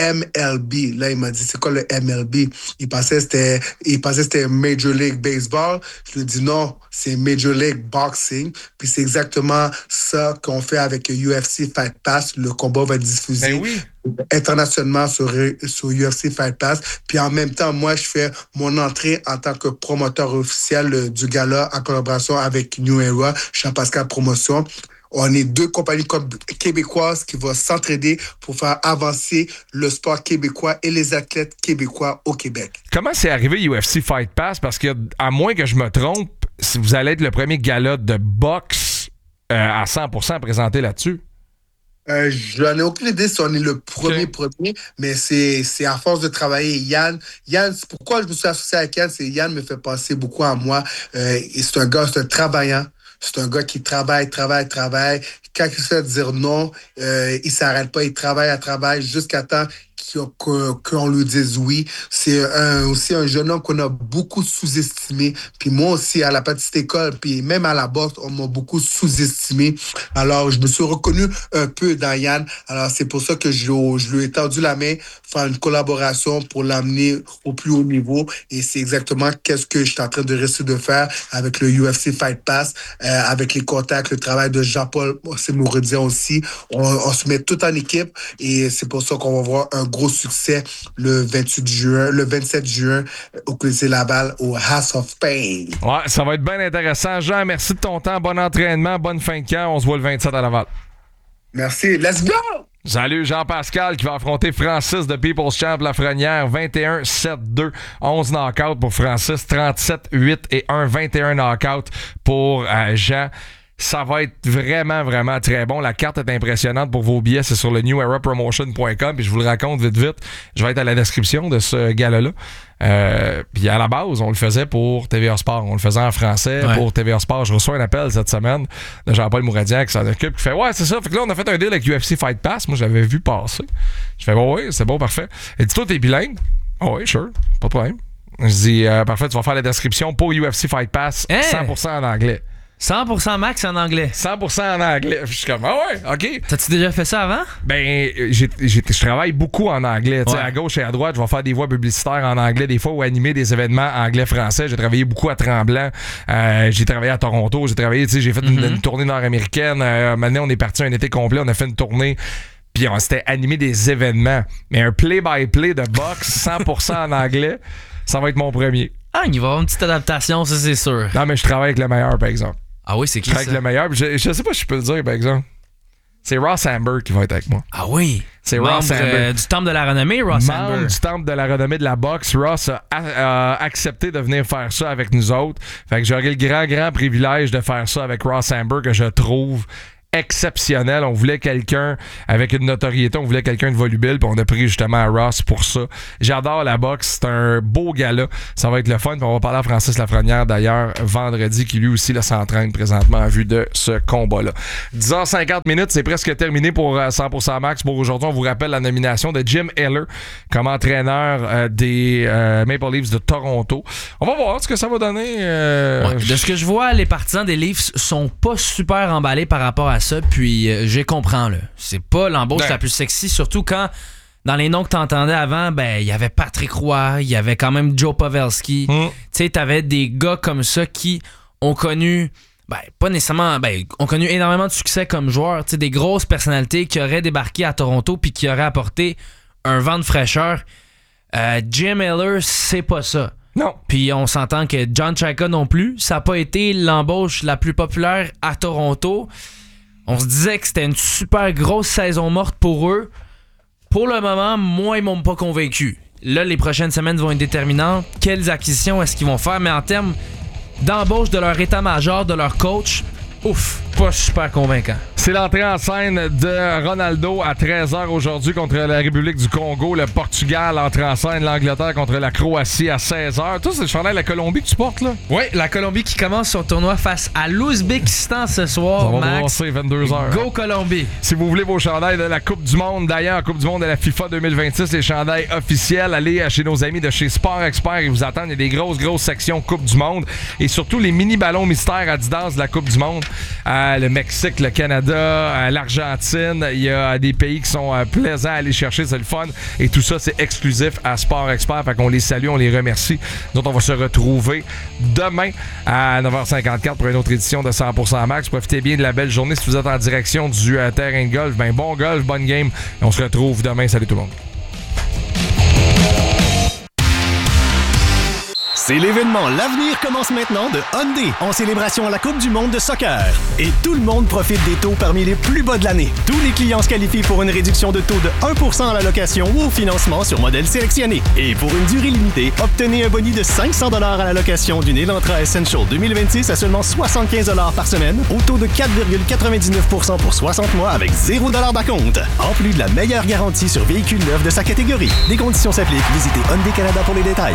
MLB. Là, il m'a dit, c'est quoi le MLB? Il pensait que c'était Major League Baseball. Je lui ai dit non, c'est Major League Boxing. Puis c'est exactement ça qu'on fait avec UFC Fight Pass. Le combat va être diffusé internationalement sur UFC Fight Pass. Puis en même temps, moi, je fais mon entrée en tant que promoteur officiel du gala en collaboration avec New Era, Jean-Pascal Promotion. On est deux compagnies québécoises qui vont s'entraider pour faire avancer le sport québécois et les athlètes québécois au Québec. Comment c'est arrivé UFC Fight Pass? Parce que, à moins que je me trompe, vous allez être le premier gala de boxe à 100% présenté là-dessus. J'en ai aucune idée si on est le premier, mais c'est à force de travailler. Yann, pourquoi je me suis associé avec Yann, c'est Yann me fait penser beaucoup à moi. Et c'est un travaillant. C'est un gars qui travaille. Quand il se fait dire non, il s'arrête pas, il travaille jusqu'à temps qu'on lui dise oui. C'est aussi un jeune homme qu'on a beaucoup sous-estimé. Puis moi aussi, à la petite école, puis même à la boxe, on m'a beaucoup sous-estimé. Alors, je me suis reconnu un peu dans Yann. Alors, c'est pour ça que je lui ai tendu la main, faire une collaboration pour l'amener au plus haut niveau. Et c'est exactement qu'est-ce que je suis en train de réussir de faire avec le UFC Fight Pass, avec les contacts, le travail de Jean-Paul Mouridien aussi. On se met tout en équipe et c'est pour ça qu'on va voir un gros succès le 27 juin au Colisée Laval au House of Pain. Ouais, ça va être bien intéressant. Jean, merci de ton temps. Bon entraînement, bonne fin de camp. On se voit le 27 à Laval. Merci. Let's go! Salut Jean-Pascal qui va affronter Francis de People's Champ Lafrenière. 21-7-2, 11 knockouts pour Francis, 37-8 et 21 knockouts pour Jean. Ça va être vraiment, vraiment très bon. La carte est impressionnante pour vos billets. C'est sur le newerapromotion.com. Puis je vous le raconte vite. Je vais être à la description de ce gala-là. Puis à la base, on le faisait pour TVA Sport. On le faisait en français pour TVA Sport. Je reçois un appel cette semaine de Jean-Paul Mouradian qui s'en occupe, qui fait ouais, c'est ça. Fait que là, on a fait un deal avec UFC Fight Pass. Moi, j'avais vu passer. Je fais ouais, c'est bon, parfait. Elle dit toi, t'es bilingue? Oh, oui, sure, pas de problème. Je dis parfait, tu vas faire la description pour UFC Fight Pass 100% en anglais. 100% max en anglais. 100% en anglais. Je suis comme, ah ouais, OK. T'as-tu déjà fait ça avant? Ben, je travaille beaucoup en anglais. Tu sais, à gauche et à droite, je vais faire des voix publicitaires en anglais des fois ou animer des événements anglais-français. J'ai travaillé beaucoup à Tremblant. J'ai travaillé à Toronto. J'ai fait une tournée nord-américaine. Maintenant, on est parti un été complet. On a fait une tournée. Puis c'était animé des événements. Mais un play-by-play de boxe 100% en anglais, ça va être mon premier. Ah, il va y avoir une petite adaptation, ça c'est sûr. Non, mais je travaille avec le meilleur, par exemple. Ah oui, c'est qui ça? Je travaille avec le meilleur. Je sais pas si je peux le dire, par exemple. C'est Ross Amber qui va être avec moi. Ah oui? C'est Ross Amber. Du Temple de la Renommée, Ross Amber. Membre du Temple de la Renommée de la boxe. Ross a accepté de venir faire ça avec nous autres. Fait que j'aurai le grand privilège de faire ça avec Ross Amber, que je trouve exceptionnel. On voulait quelqu'un avec une notoriété, on voulait quelqu'un de volubile, puis on a pris justement Ross pour ça. J'adore la boxe, c'est un beau gala. Ça va être le fun, puis on va parler à Francis Lafrenière d'ailleurs vendredi, qui lui aussi là, s'entraîne présentement en vue de ce combat-là. 10h50 minutes, c'est presque terminé pour 100% Max pour aujourd'hui. On vous rappelle la nomination de Jim Heller comme entraîneur des Maple Leafs de Toronto. On va voir ce que ça va donner. De ce que je vois, les partisans des Leafs sont pas super emballés par rapport à ça, puis je comprends là. C'est pas l'embauche la plus sexy, surtout quand dans les noms que t'entendais avant, il y avait Patrick Roy, il y avait quand même Joe Pavelski. Tu sais, t'avais des gars comme ça qui ont connu pas nécessairement, ont connu énormément de succès comme joueurs, tu sais, des grosses personnalités qui auraient débarqué à Toronto puis qui auraient apporté un vent de fraîcheur. Jim Heller, c'est pas ça. Non. Puis on s'entend que John Chayka non plus, ça n'a pas été l'embauche la plus populaire à Toronto. On se disait que c'était une super grosse saison morte pour eux. Pour le moment, moi, ils m'ont pas convaincu. Là, les prochaines semaines vont être déterminantes. Quelles acquisitions est-ce qu'ils vont faire? Mais en termes d'embauche de leur état-major, de leur coach, pas super convaincant. C'est l'entrée en scène de Ronaldo à 13h aujourd'hui contre la République du Congo. Le Portugal entre en scène, l'Angleterre contre la Croatie à 16h. Toi, c'est le chandail de la Colombie que tu portes, là? Oui, la Colombie qui commence son tournoi face à l'Ouzbékistan ce soir, Max. C'est 22h. Go Colombie! Si vous voulez vos chandails de la Coupe du Monde, d'ailleurs, Coupe du Monde de la FIFA 2026, les chandails officiels, allez chez nos amis de chez Sport Expert. Ils vous attendent. Il y a des grosses sections Coupe du Monde. Et surtout, les mini-ballons mystères Adidas de la Coupe du Monde. Le Mexique, le Canada, l'Argentine. Il y a des pays qui sont plaisants à aller chercher. C'est le fun. Et tout ça, c'est exclusif à Sport Expert. Fait qu'on les salue, on les remercie. Nous autres, on va se retrouver demain à 9h54 pour une autre édition de 100% Max. Profitez bien de la belle journée. Si vous êtes en direction du terrain de golf, bon golf, bonne game. Et on se retrouve demain. Salut tout le monde. C'est l'événement L'Avenir commence maintenant de Hyundai en célébration à la Coupe du monde de soccer. Et tout le monde profite des taux parmi les plus bas de l'année. Tous les clients se qualifient pour une réduction de taux de 1% à la location ou au financement sur modèle sélectionné. Et pour une durée limitée, obtenez un boni de 500 $ à la location d'une Elantra Essential 2026 à seulement 75 $ par semaine, au taux de 4,99% pour 60 mois avec 0 $ d'acompte. En plus de la meilleure garantie sur véhicules neufs de sa catégorie. Les conditions s'appliquent. Visitez Hyundai Canada pour les détails.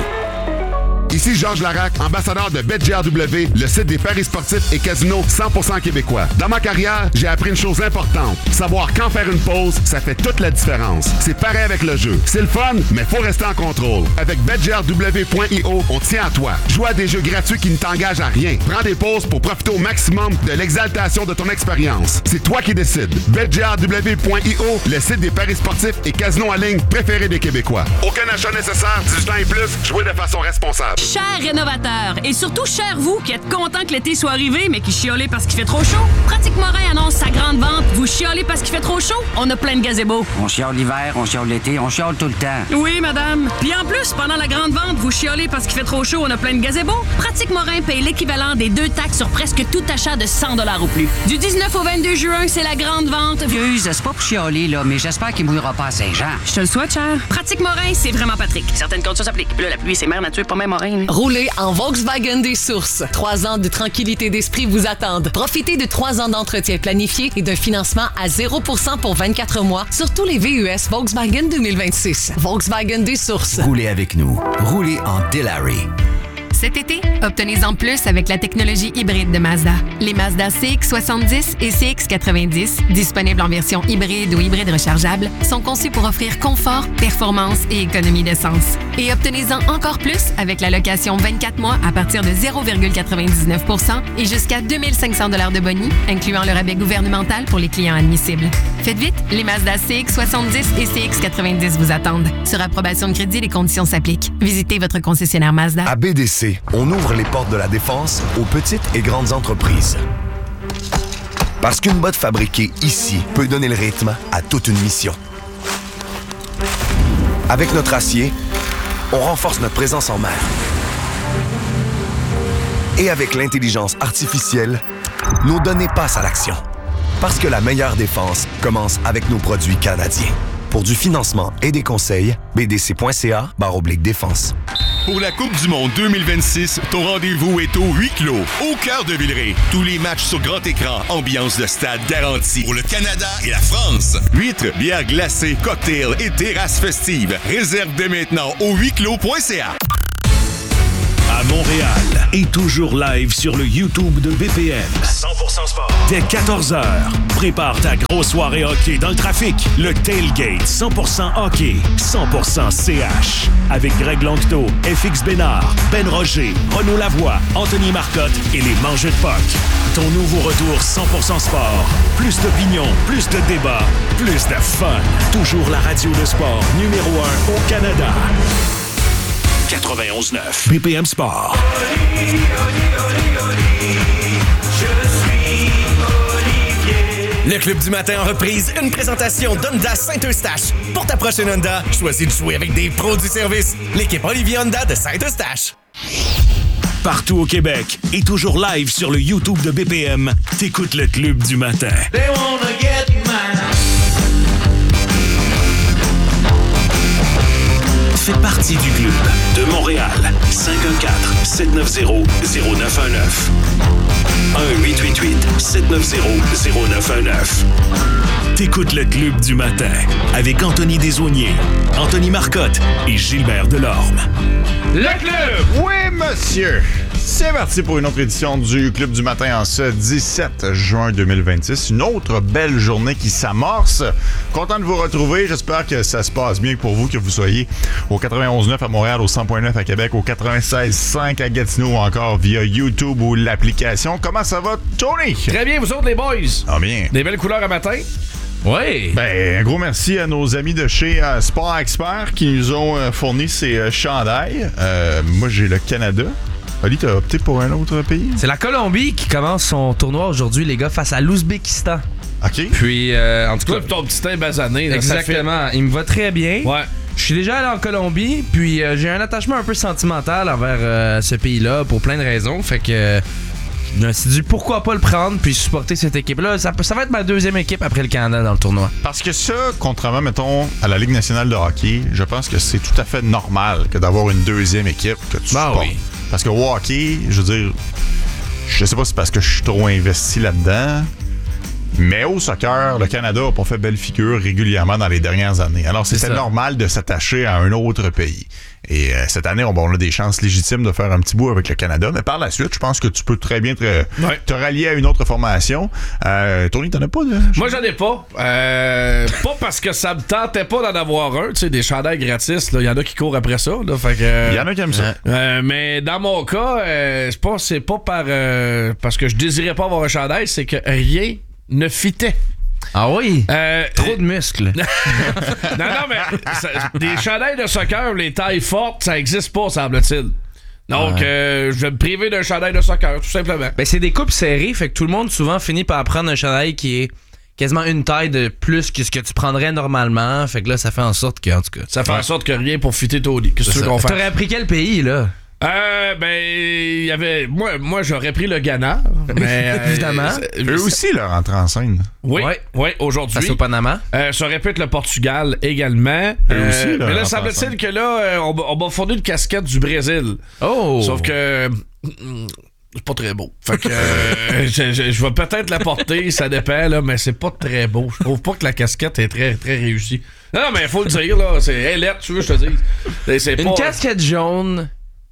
Ici Georges Larac, ambassadeur de BetGRW, le site des paris sportifs et casinos 100% québécois. Dans ma carrière, j'ai appris une chose importante. Savoir quand faire une pause, ça fait toute la différence. C'est pareil avec le jeu. C'est le fun, mais faut rester en contrôle. Avec BetGRW.io, on tient à toi. Joue à des jeux gratuits qui ne t'engagent à rien. Prends des pauses pour profiter au maximum de l'exaltation de ton expérience. C'est toi qui décides. BetGRW.io, le site des paris sportifs et casinos en ligne préférés des Québécois. Aucun achat nécessaire, 18 ans et plus, jouez de façon responsable. Chers rénovateurs, et surtout chers vous qui êtes contents que l'été soit arrivé mais qui chiolez parce qu'il fait trop chaud, Pratique Morin annonce sa grande vente. Vous chiolez parce qu'il fait trop chaud? On a plein de gazebos. On chiole l'hiver, on chiole l'été, on chiole tout le temps. Oui, madame. Puis en plus, pendant la grande vente, vous chiolez parce qu'il fait trop chaud, on a plein de gazebos. Pratique Morin paye l'équivalent des 2 taxes sur presque tout achat de 100 $ ou plus. Du 19 au 22 juin, c'est la grande vente. Excuse, c'est pas pour chialer, là, mais j'espère qu'il mouillera pas à Saint-Jean. Je te le souhaite, cher. Pratique Morin, c'est vraiment Patrick. Certaines conditions s'appliquent. Puis là, la pluie, c'est mère nature, pas même Morin. Roulez en Volkswagen des Sources. 3 ans de tranquillité d'esprit vous attendent. Profitez de 3 ans d'entretien planifié et d'un financement à 0% pour 24 mois sur tous les VUS Volkswagen 2026. Volkswagen des Sources. Roulez avec nous. Roulez en Delary. Cet été, obtenez-en plus avec la technologie hybride de Mazda. Les Mazda CX-70 et CX-90, disponibles en version hybride ou hybride rechargeable, sont conçus pour offrir confort, performance et économie d'essence. Et obtenez-en encore plus avec la location 24 mois à partir de 0,99% et jusqu'à 2 500 $ de boni, incluant le rabais gouvernemental pour les clients admissibles. Faites vite, les Mazda CX-70 et CX-90 vous attendent. Sur approbation de crédit, les conditions s'appliquent. Visitez votre concessionnaire Mazda. À BDC, on ouvre les portes de la défense aux petites et grandes entreprises. Parce qu'une botte fabriquée ici peut donner le rythme à toute une mission. Avec notre acier, on renforce notre présence en mer. Et avec l'intelligence artificielle, nos données passent à l'action. Parce que la meilleure défense commence avec nos produits canadiens. Pour du financement et des conseils, bdc.ca/défense. Pour la Coupe du monde 2026, ton rendez-vous est au huis clos, au cœur de Villeray. Tous les matchs sur grand écran, ambiance de stade garantie. Pour le Canada et la France. Huîtres, bières glacées, cocktails et terrasses festives. Réserve dès maintenant au huisclos.ca. À Montréal et toujours live sur le YouTube de BPM. 100% sport. Dès 14h, prépare ta grosse soirée hockey dans le trafic. Le Tailgate 100% hockey, 100% CH. Avec Greg Longto, FX Bénard, Ben Roger, Renaud Lavoie, Anthony Marcotte et les Mangeux de Puck. Ton nouveau retour 100% sport. Plus d'opinion, plus de débats, plus de fun. Toujours la radio de sport numéro 1 au Canada. 91.9 BPM Sport. Le Club du matin en reprise, une présentation d'Honda Saint-Eustache. Pour ta prochaine Honda, choisis de jouer avec des pros du service. L'équipe Olivier Honda de Saint-Eustache. Partout au Québec et toujours live sur le YouTube de BPM, t'écoutes le Club du matin. They wanna get mine. Fais partie du club de Montréal. 514-790-0919. 1-888-790-0919. T'écoutes le Club du matin avec Anthony Desaulniers, Anthony Marcotte et Gilbert Delorme. Le club! Oui, monsieur! C'est parti pour une autre édition du Club du matin en ce 17 juin 2026. Une autre belle journée qui s'amorce. Content de vous retrouver. J'espère que ça se passe bien pour vous, que vous soyez au 91.9 à Montréal, au 100.9 à Québec, au 96.5 à Gatineau ou encore via YouTube ou l'application. Comment ça va, Tony? Très bien, vous autres, les boys. Ah bien. Des belles couleurs à matin. Oui. Ben, un gros merci à nos amis de chez Sport Expert qui nous ont fourni ces chandails. Moi, j'ai le Canada. Ali, t'as opté pour un autre pays? C'est la Colombie qui commence son tournoi aujourd'hui, les gars, face à l'Ouzbékistan. OK. Puis, en tout cas... ton petit teint basané. Là, exactement. Il me va très bien. Ouais. Je suis déjà allé en Colombie, puis j'ai un attachement un peu sentimental envers ce pays-là pour plein de raisons. Fait que... je me suis dit pourquoi pas le prendre puis supporter cette équipe-là. Ça va être ma deuxième équipe après le Canada dans le tournoi. Parce que ça, contrairement, mettons, à la Ligue nationale de hockey, je pense que c'est tout à fait normal que d'avoir une deuxième équipe que tu supportes. Oui. Parce que au hockey, je veux dire, je sais pas si c'est parce que je suis trop investi là-dedans, mais au soccer, le Canada n'a pas fait belle figure régulièrement dans les dernières années. Alors, c'était normal de s'attacher à un autre pays. Et cette année, on a des chances légitimes de faire un petit bout avec le Canada. Mais par la suite, je pense que tu peux très bien te rallier à une autre formation. Tony, t'en as pas de... Moi, j'en ai pas. Pas parce que ça me tentait pas d'en avoir un. Tu sais, des chandails gratis, il y en a qui courent après ça. Là, fait que, y en a qui aiment ça. Mais dans mon cas, c'est pas parce que je désirais pas avoir un chandail, c'est que rien ne fitait. Ah oui? Trop de muscles. non, mais des chandails de soccer, les tailles fortes, ça existe pas, semble-t-il. Donc, je vais me priver d'un chandail de soccer, tout simplement. Ben, c'est des coupes serrées, fait que tout le monde souvent finit par prendre un chandail qui est quasiment une taille de plus que ce que tu prendrais normalement. Fait que là, ça fait en sorte que, en tout cas... Ça fait en sorte que rien pour fitter Tony. Qu'est-ce que tu veux qu'on fasse? T'aurais appris quel pays, là? Il y avait... Moi, j'aurais pris le Ghana. Mais, évidemment. Eux aussi, leur entrée en scène. Oui, aujourd'hui. Face au Panama. Ça aurait pu être le Portugal également. Eux aussi, mais là, semble-t-il que là, on m'a fourni une casquette du Brésil. Oh! Sauf que... c'est pas très beau. Fait que je vais peut-être la porter, ça dépend, là, mais c'est pas très beau. Je trouve pas que la casquette est très, très réussie. Non, mais il faut le dire, là. C'est lettre, tu veux, je te dis. Une casquette jaune...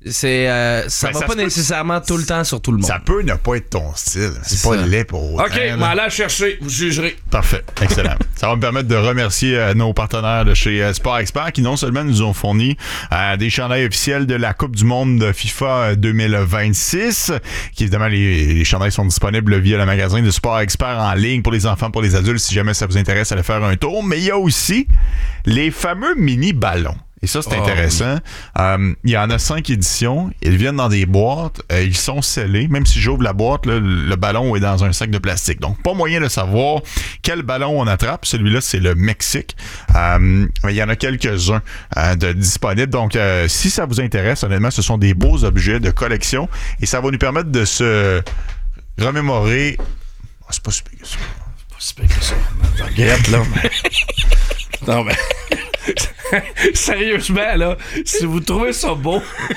ça va pas nécessairement tout le temps sur tout le monde. Ça peut ne pas être ton style. C'est pas laid pour autant. OK, mais allez chercher, vous jugerez. Parfait, excellent. Ça va me permettre de remercier nos partenaires de chez Sport Expert qui non seulement nous ont fourni des chandails officiels de la Coupe du monde de FIFA 2026, qui évidemment les chandails sont disponibles via le magasin de Sport Expert en ligne pour les enfants, pour les adultes, si jamais ça vous intéresse, allez faire un tour. Mais il y a aussi les fameux mini-ballons. Et ça, c'est intéressant. Il y en a 5 éditions. Ils viennent dans des boîtes. Ils sont scellés. Même si j'ouvre la boîte, là, le ballon est dans un sac de plastique. Donc, pas moyen de savoir quel ballon on attrape. Celui-là, c'est le Mexique. Il y en a quelques-uns de disponibles. Donc, si ça vous intéresse, honnêtement, ce sont des beaux objets de collection. Et ça va nous permettre de se remémorer... Oh, c'est pas super que ça. C'est pas super que ça. Je regrette, là. Non, mais... Sérieusement, là, si vous trouvez ça beau...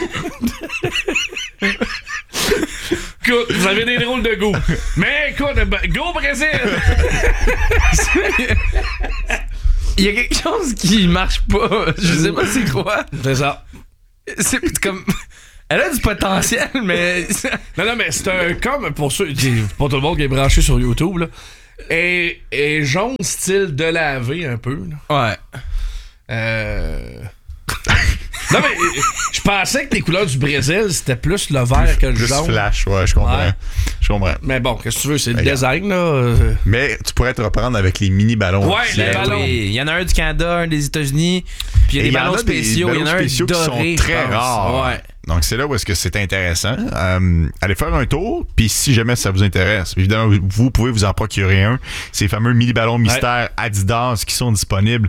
Écoute, vous avez des drôles de goût. Mais écoute, go Brésil! Il y a quelque chose qui marche pas. Je sais pas c'est quoi. C'est ça. C'est comme... Elle a du potentiel, mais... Non, mais c'est un... Comme pour ceux... Pas tout le monde qui est branché sur YouTube, là. Et jaune style de laver un peu, là. Ouais. Non, mais je pensais que les couleurs du Brésil, c'était plus le vert que le plus jaune. Flash, ouais, je comprends. Ouais. Je comprends. Mais bon, qu'est-ce que tu veux, c'est le design, là. Mais tu pourrais te reprendre avec les mini-ballons. Ouais, les ballons. Il y en a un du Canada, un des États-Unis, puis il y a des ballons spéciaux. Il y en a un spéciaux doré, qui sont très rares. Ouais. Donc, c'est là où est-ce que c'est intéressant. Allez faire un tour, puis si jamais ça vous intéresse, évidemment, vous pouvez vous en procurer un. Ces fameux mini-ballons mystères Adidas qui sont disponibles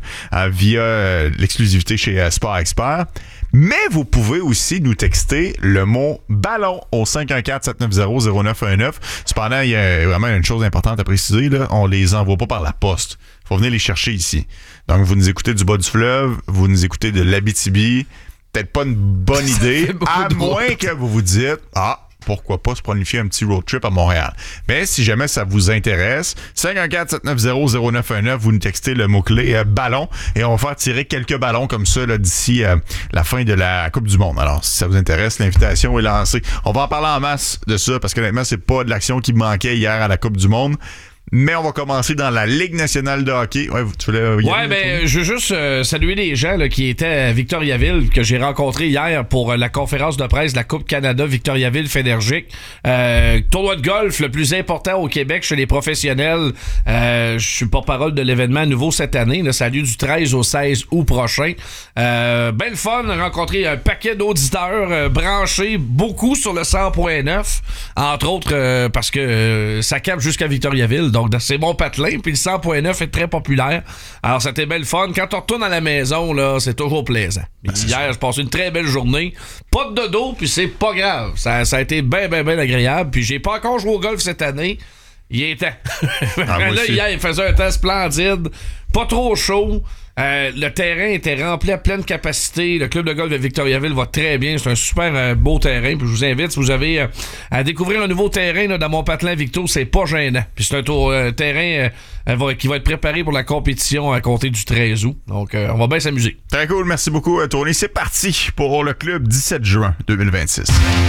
via l'exclusivité chez Sport Expert. Mais vous pouvez aussi nous texter le mot ballon au 514-790-0919. Cependant, il y a vraiment une chose importante à préciser, là. On les envoie pas par la poste. Il faut venir les chercher ici. Donc, vous nous écoutez du bas du fleuve, vous nous écoutez de l'Abitibi. Peut-être pas une bonne idée, à moins que vous vous dites « Ah, pourquoi pas se planifier un petit road trip à Montréal. » Mais si jamais ça vous intéresse, 514-790-0919, vous nous textez le mot-clé ballon et on va faire tirer quelques ballons comme ça là, d'ici la fin de la Coupe du Monde. Alors, si ça vous intéresse, l'invitation est lancée. On va en parler en masse de ça parce qu'honnêtement, c'est pas de l'action qui me manquait hier à la Coupe du Monde. Mais on va commencer dans la Ligue nationale de hockey. Ouais, tu voulais je veux juste saluer les gens là, qui étaient à Victoriaville, que j'ai rencontrés hier pour la conférence de presse de la Coupe Canada Victoriaville Fénergique. Tournoi de golf le plus important au Québec chez les professionnels. Je suis porte-parole de l'événement nouveau cette année. Là, ça a lieu du 13 au 16 août prochain. Ben le fun, rencontrer un paquet d'auditeurs branchés, beaucoup sur le 100.9, entre autres parce que ça capte jusqu'à Victoriaville. Donc, c'est mon patelin. Puis le 100.9 est très populaire. Alors, c'était belle fun. Quand on retourne à la maison, là, c'est toujours plaisant. Hier, j'ai passé une très belle journée. Pas de dodo, puis c'est pas grave. Ça a été bien agréable. Puis j'ai pas encore joué au golf cette année. Il est temps. Là, hier, il faisait un temps splendide. Pas trop chaud. Le terrain était rempli à pleine capacité. Le club de golf de Victoriaville va très bien. C'est un super beau terrain. Puis je vous invite, si vous avez à découvrir un nouveau terrain là, dans mon patelin Victo, c'est pas gênant. Puis c'est un terrain qui va être préparé pour la compétition à compter du 13 août. Donc, on va bien s'amuser. Très cool. Merci beaucoup, Tony. C'est parti pour le club 17 juin 2026.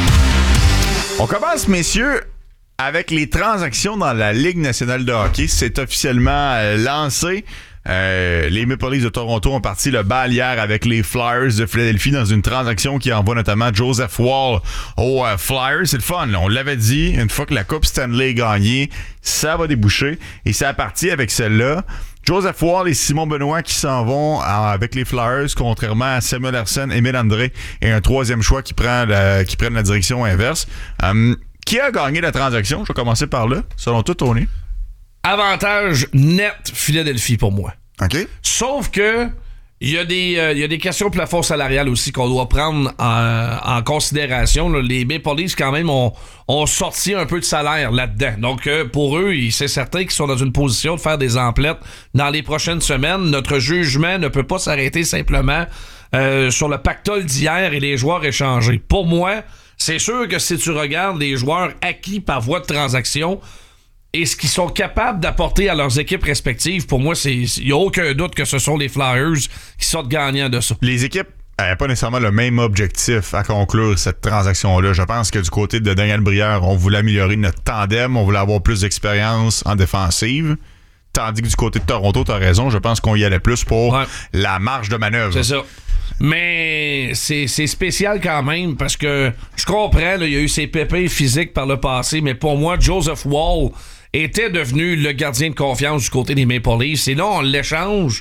On commence, messieurs, avec les transactions dans la Ligue nationale de hockey. C'est officiellement lancé. Les Maple Leafs de Toronto ont parti le bal hier avec les Flyers de Philadelphie dans une transaction qui envoie notamment Joseph Woll aux Flyers. C'est le fun, là. On l'avait dit, une fois que la Coupe Stanley est gagnée, ça va déboucher. Et c'est à partir avec celle-là. Joseph Woll et Simon Benoît qui s'en vont avec les Flyers, contrairement à Samuel Ersson, Émile André et un troisième choix qui prennent la direction inverse. Qui a gagné la transaction? Je vais commencer par là. Selon toi, Tony? Avantage net Philadelphie pour moi. OK. Sauf que il y a des questions de plafond salarial aussi qu'on doit prendre en considération. Là. Les Maple Leafs, quand même, ont sorti un peu de salaire là-dedans. Donc, pour eux, c'est certain qu'ils sont dans une position de faire des emplettes dans les prochaines semaines. Notre jugement ne peut pas s'arrêter simplement sur le pactole d'hier et les joueurs échangés. Pour moi, c'est sûr que si tu regardes les joueurs acquis par voie de transaction et ce qu'ils sont capables d'apporter à leurs équipes respectives, pour moi, il n'y a aucun doute que ce sont les Flyers qui sortent gagnants de ça. Les équipes n'avaient pas nécessairement le même objectif à conclure cette transaction-là. Je pense que du côté de Daniel Brière, on voulait améliorer notre tandem, on voulait avoir plus d'expérience en défensive. Tandis que du côté de Toronto, tu as raison, je pense qu'on y allait plus pour la marge de manœuvre. C'est ça. Mais c'est spécial quand même parce que je comprends, là, il y a eu ses pépins physiques par le passé, mais pour moi, Joseph Woll était devenu le gardien de confiance du côté des Maple Leafs. Et là, on l'échange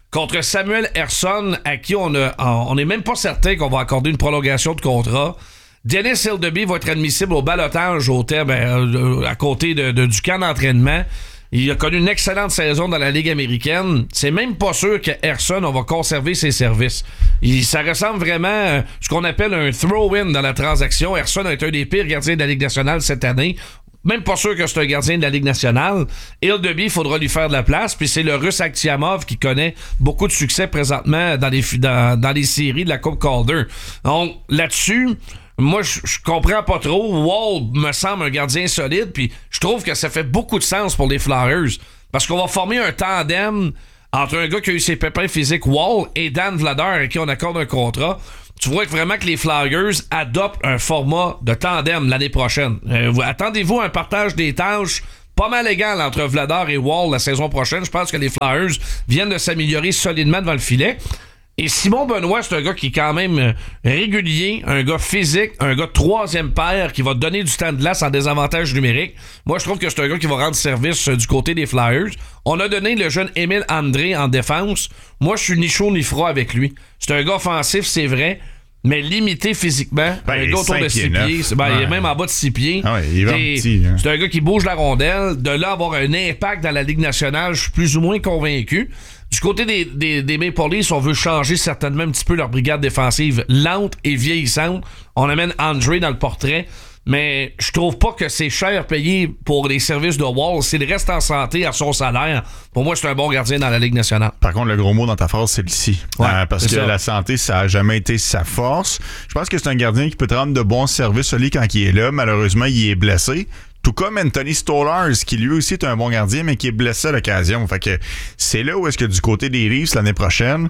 contre Samuel Ersson, à qui on n'est même pas certain qu'on va accorder une prolongation de contrat. Dennis Hildeby va être admissible au ballottage au terme, à côté du camp d'entraînement. Il a connu une excellente saison dans la Ligue américaine. C'est même pas sûr que Ersson, on va conserver ses services. Ça ressemble vraiment à ce qu'on appelle un throw-in dans la transaction. Ersson a été un des pires gardiens de la Ligue nationale cette année. Même pas sûr que c'est un gardien de la Ligue nationale. Hildeby, il faudra lui faire de la place. Puis c'est le Russe Akhtiamov qui connaît beaucoup de succès présentement dans les séries de la Coupe Calder. Donc, là-dessus, moi, je comprends pas trop. Wall me semble un gardien solide. Puis je trouve que ça fait beaucoup de sens pour les Flyers. Parce qu'on va former un tandem entre un gars qui a eu ses pépins physiques, Wall, et Dan Vladar, à qui on accorde un contrat. Tu vois vraiment que les Flyers adoptent un format de tandem l'année prochaine. Attendez-vous à un partage des tâches pas mal égal entre Vladar et Wall la saison prochaine. Je pense que les Flyers viennent de s'améliorer solidement devant le filet. Et Simon Benoît, c'est un gars qui est quand même régulier, un gars physique, un gars de troisième paire qui va donner du temps de glace en désavantage numérique. Moi, je trouve que c'est un gars qui va rendre service du côté des Flyers. On a donné le jeune Émile André en défense. Moi, je suis ni chaud ni froid avec lui. C'est un gars offensif, c'est vrai, mais limité physiquement. Un gars autour de 6 pieds. Il est même en bas de 6 pieds. Ah ouais, il est vraiment petit. Hein. C'est un gars qui bouge la rondelle. De là, avoir un impact dans la Ligue nationale, je suis plus ou moins convaincu. Du côté des Maple Leafs, on veut changer certainement un petit peu leur brigade défensive lente et vieillissante. On amène André dans le portrait, mais je trouve pas que c'est cher payé pour les services de Wall. S'il reste en santé à son salaire, pour moi, c'est un bon gardien dans la Ligue nationale. Par contre, le gros mot dans ta phrase, c'est le si. Parce que la santé, ça a jamais été sa force. Je pense que c'est un gardien qui peut te rendre de bons services quand il est là. Malheureusement, il est blessé. Tout comme Anthony Stolarz, qui lui aussi est un bon gardien, mais qui est blessé à l'occasion. Fait que c'est là où est-ce que du côté des Leafs l'année prochaine,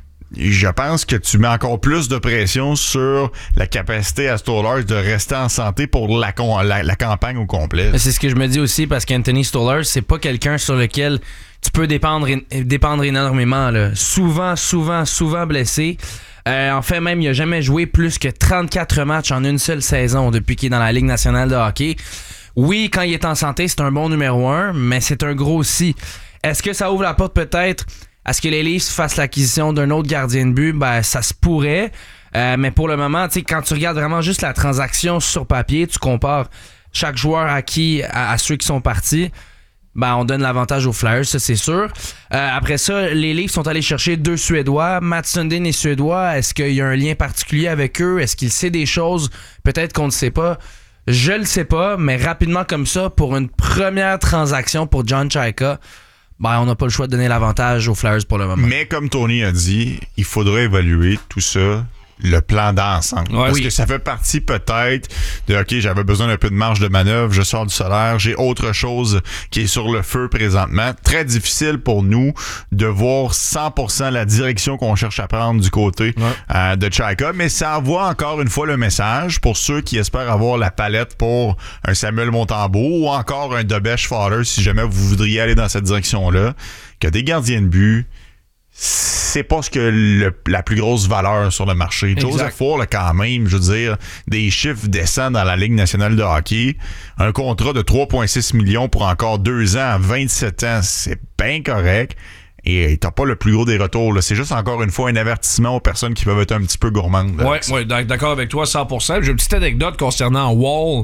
je pense que tu mets encore plus de pression sur la capacité à Stolarz de rester en santé pour la campagne au complet. C'est ce que je me dis aussi, parce qu'Anthony Stolarz, c'est pas quelqu'un sur lequel tu peux dépendre énormément. Là. Souvent blessé. En fait, même, il a jamais joué plus que 34 matchs en une seule saison depuis qu'il est dans la Ligue nationale de hockey. Oui, quand il est en santé, c'est un bon numéro 1, mais c'est un gros si. Est-ce que ça ouvre la porte peut-être à ce que les Leafs fassent l'acquisition d'un autre gardien de but? Ben, ça se pourrait. Mais pour le moment, quand tu regardes vraiment juste la transaction sur papier, tu compares chaque joueur acquis à ceux qui sont partis, ben, on donne l'avantage aux Flyers, ça c'est sûr. Après ça, les Leafs sont allés chercher 2 Suédois. Mats Sundin est Suédois. Est-ce qu'il y a un lien particulier avec eux? Est-ce qu'il sait des choses? Peut-être qu'on ne sait pas. Je le sais pas, mais rapidement comme ça, pour une première transaction pour John Chayka, ben, on n'a pas le choix de donner l'avantage aux Flyers pour le moment. Mais comme Tony a dit, il faudrait évaluer tout ça, le plan d'ensemble. Ouais, Parce que ça fait partie peut-être de OK, j'avais besoin d'un peu de marge de manœuvre, je sors du solaire, j'ai autre chose qui est sur le feu présentement. Très difficile pour nous de voir 100% la direction qu'on cherche à prendre du côté de Chayka, mais ça envoie encore une fois le message pour ceux qui espèrent avoir la palette pour un Samuel Montembeault ou encore un Debèche Fowler si jamais vous voudriez aller dans cette direction-là, que des gardiens de but, c'est pas ce que la plus grosse valeur sur le marché. Exact. Joseph Ford, quand même, je veux dire, des chiffres décents dans la Ligue nationale de hockey. Un contrat de 3,6 millions pour encore 2 ans à 27 ans, c'est bien correct. Et t'as pas le plus gros des retours. Là. C'est juste encore une fois un avertissement aux personnes qui peuvent être un petit peu gourmandes. Oui, d'accord avec toi 100%. J'ai une petite anecdote concernant Wall.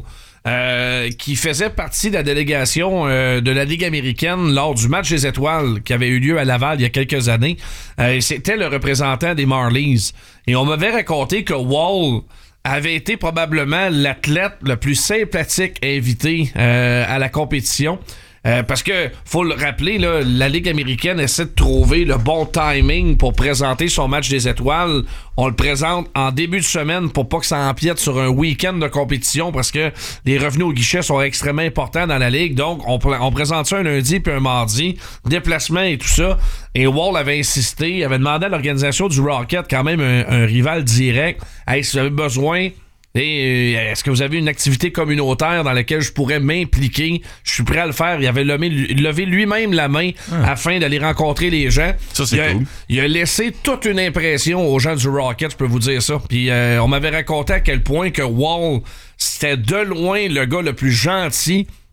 Qui faisait partie de la délégation de la Ligue américaine lors du match des étoiles qui avait eu lieu à Laval il y a quelques années. C'était le représentant des Marlies. Et on m'avait raconté que Wall avait été probablement l'athlète le plus sympathique invité à la compétition. Parce que, faut le rappeler, là, la Ligue américaine essaie de trouver le bon timing pour présenter son match des étoiles. On le présente en début de semaine pour pas que ça empiète sur un week-end de compétition parce que les revenus au guichet sont extrêmement importants dans la Ligue. Donc, on présente ça un lundi puis un mardi, déplacement et tout ça. Et Wall avait insisté, il avait demandé à l'organisation du Rocket, quand même un rival direct, « Hey, si vous avez besoin... Et est-ce que vous avez une activité communautaire dans laquelle je pourrais m'impliquer? Je suis prêt à le faire. Il avait levé lui-même la main afin d'aller rencontrer les gens. Ça, c'est cool. Il a laissé toute une impression aux gens du Rocket, je peux vous dire ça. Puis on m'avait raconté à quel point que Wall, c'était de loin le gars le plus gentil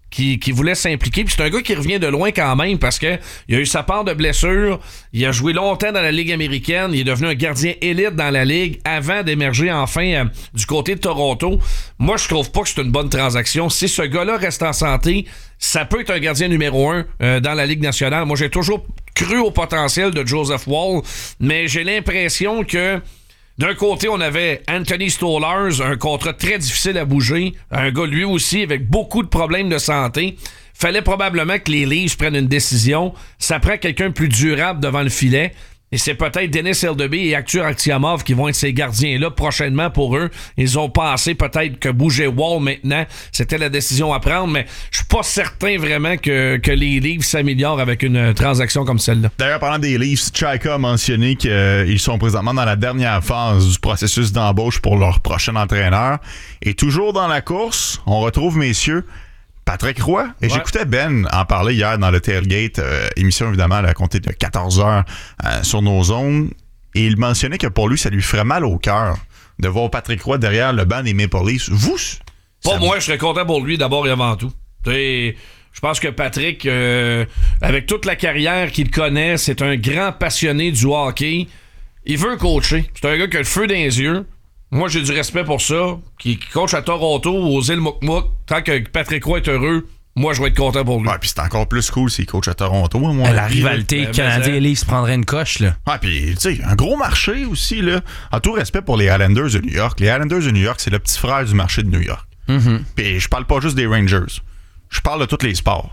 qui voulait s'impliquer. Puis c'est un gars qui revient de loin quand même parce que il a eu sa part de blessures. Il a joué longtemps dans la Ligue américaine. Il est devenu un gardien élite dans la Ligue avant d'émerger enfin du côté de Toronto. Moi, je trouve pas que c'est une bonne transaction. Si ce gars-là reste en santé, ça peut être un gardien numéro 1 dans la Ligue nationale. Moi, j'ai toujours cru au potentiel de Joseph Woll, mais j'ai l'impression que d'un côté, on avait Anthony Stolarz, un contrat très difficile à bouger, un gars lui aussi avec beaucoup de problèmes de santé. Fallait probablement que les Leafs prennent une décision. Ça prend quelqu'un de plus durable devant le filet. Et c'est peut-être Denis Eldeby et Arthur Aksiomov qui vont être ces gardiens-là prochainement pour eux. Ils ont pensé peut-être que bouger Wall maintenant, c'était la décision à prendre, mais je suis pas certain vraiment que les Leafs s'améliorent avec une transaction comme celle-là. D'ailleurs, parlant des Leafs, Chaika a mentionné qu'ils sont présentement dans la dernière phase du processus d'embauche pour leur prochain entraîneur. Et toujours dans la course, on retrouve, messieurs, Patrick Roy. Et j'écoutais Ben en parler hier dans le Tailgate, émission évidemment à compter de 14h sur nos ondes. Et il mentionnait que pour lui, ça lui ferait mal au cœur de voir Patrick Roy derrière le banc des Maple Leafs. Vous? Pas moi, je serais content pour lui d'abord et avant tout. Je pense que Patrick, avec toute la carrière qu'il connaît, c'est un grand passionné du hockey. Il veut coacher. C'est un gars qui a le feu dans les yeux. Moi, j'ai du respect pour ça. Qui coach à Toronto, aux îles Mouk-Mouk. Tant que Patrick Roy est heureux, moi, je vais être content pour lui. Ouais, puis c'est encore plus cool s'il coach à Toronto. La rivalité Canadien-Leafs prendrait une coche, là. Ouais, puis, tu sais, un gros marché aussi, là. En tout respect pour les Islanders de New York. Les Islanders de New York, c'est le petit frère du marché de New York. Puis je parle pas juste des Rangers. Je parle de tous les sports.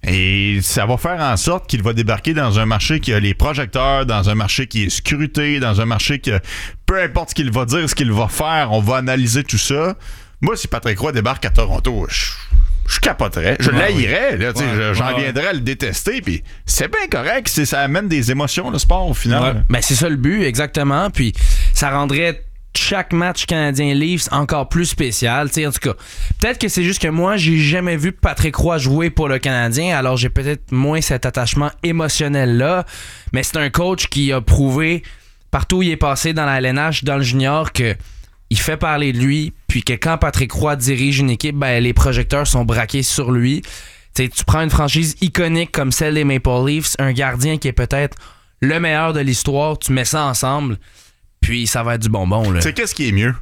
Et ça va faire en sorte qu'il va débarquer dans un marché qui a les projecteurs, dans un marché qui est scruté, dans un marché que peu importe ce qu'il va dire, ce qu'il va faire, on va analyser tout ça. Moi, si Patrick Roy débarque à Toronto, je capoterais. Je l'haïrais. J'en viendrais à le détester. Puis c'est bien correct. Ça amène des émotions, le sport, au final. Ben, c'est ça le but, exactement. Puis ça rendrait chaque match Canadien-Leafs encore plus spécial. T'sais, en tout cas, peut-être que c'est juste que moi, j'ai jamais vu Patrick Roy jouer pour le Canadien, alors j'ai peut-être moins cet attachement émotionnel-là. Mais c'est un coach qui a prouvé partout où il est passé dans la LNH, dans le junior, que il fait parler de lui, puis que quand Patrick Roy dirige une équipe, ben, les projecteurs sont braqués sur lui. T'sais, tu prends une franchise iconique comme celle des Maple Leafs, un gardien qui est peut-être le meilleur de l'histoire, tu mets ça ensemble, puis ça va être du bonbon. Tu sais, qu'est-ce qui est mieux?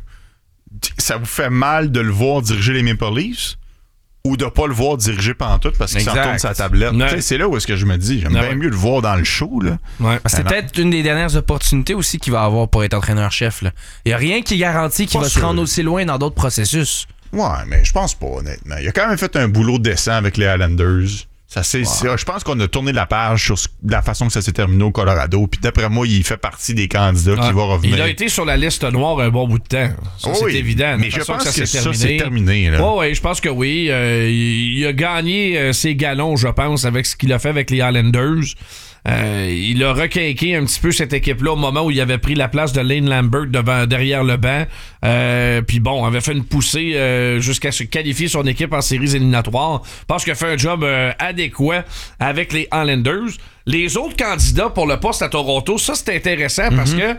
Ça vous fait mal de le voir diriger les Maple Leafs ou de pas le voir diriger pantoute parce qu'il s'en tourne sa tablette? C'est là où est-ce que je me dis, j'aime bien mieux le voir dans le show. Là. C'est peut-être une des dernières opportunités aussi qu'il va avoir pour être entraîneur-chef. Il n'y a rien qui garantit qu'il va se rendre aussi loin dans d'autres processus. Ouais, mais je pense pas, honnêtement. Il a quand même fait un boulot décent avec les Islanders. Je pense qu'on a tourné la page sur la façon que ça s'est terminé au Colorado. Puis d'après moi, il fait partie des candidats qui vont revenir. Il a été sur la liste noire un bon bout de temps. Ça, c'est évident. Mais je pense que ça c'est terminé. Oui, je pense que oui. Il a gagné ses galons, je pense, avec ce qu'il a fait avec les Islanders. Il a requinqué un petit peu cette équipe-là au moment où il avait pris la place de Lane Lambert derrière le banc. Puis bon, avait fait une poussée jusqu'à se qualifier son équipe en séries éliminatoires. Je pense qu'il a fait un job adéquat avec les Islanders. Les autres candidats pour le poste à Toronto, ça c'est intéressant parce que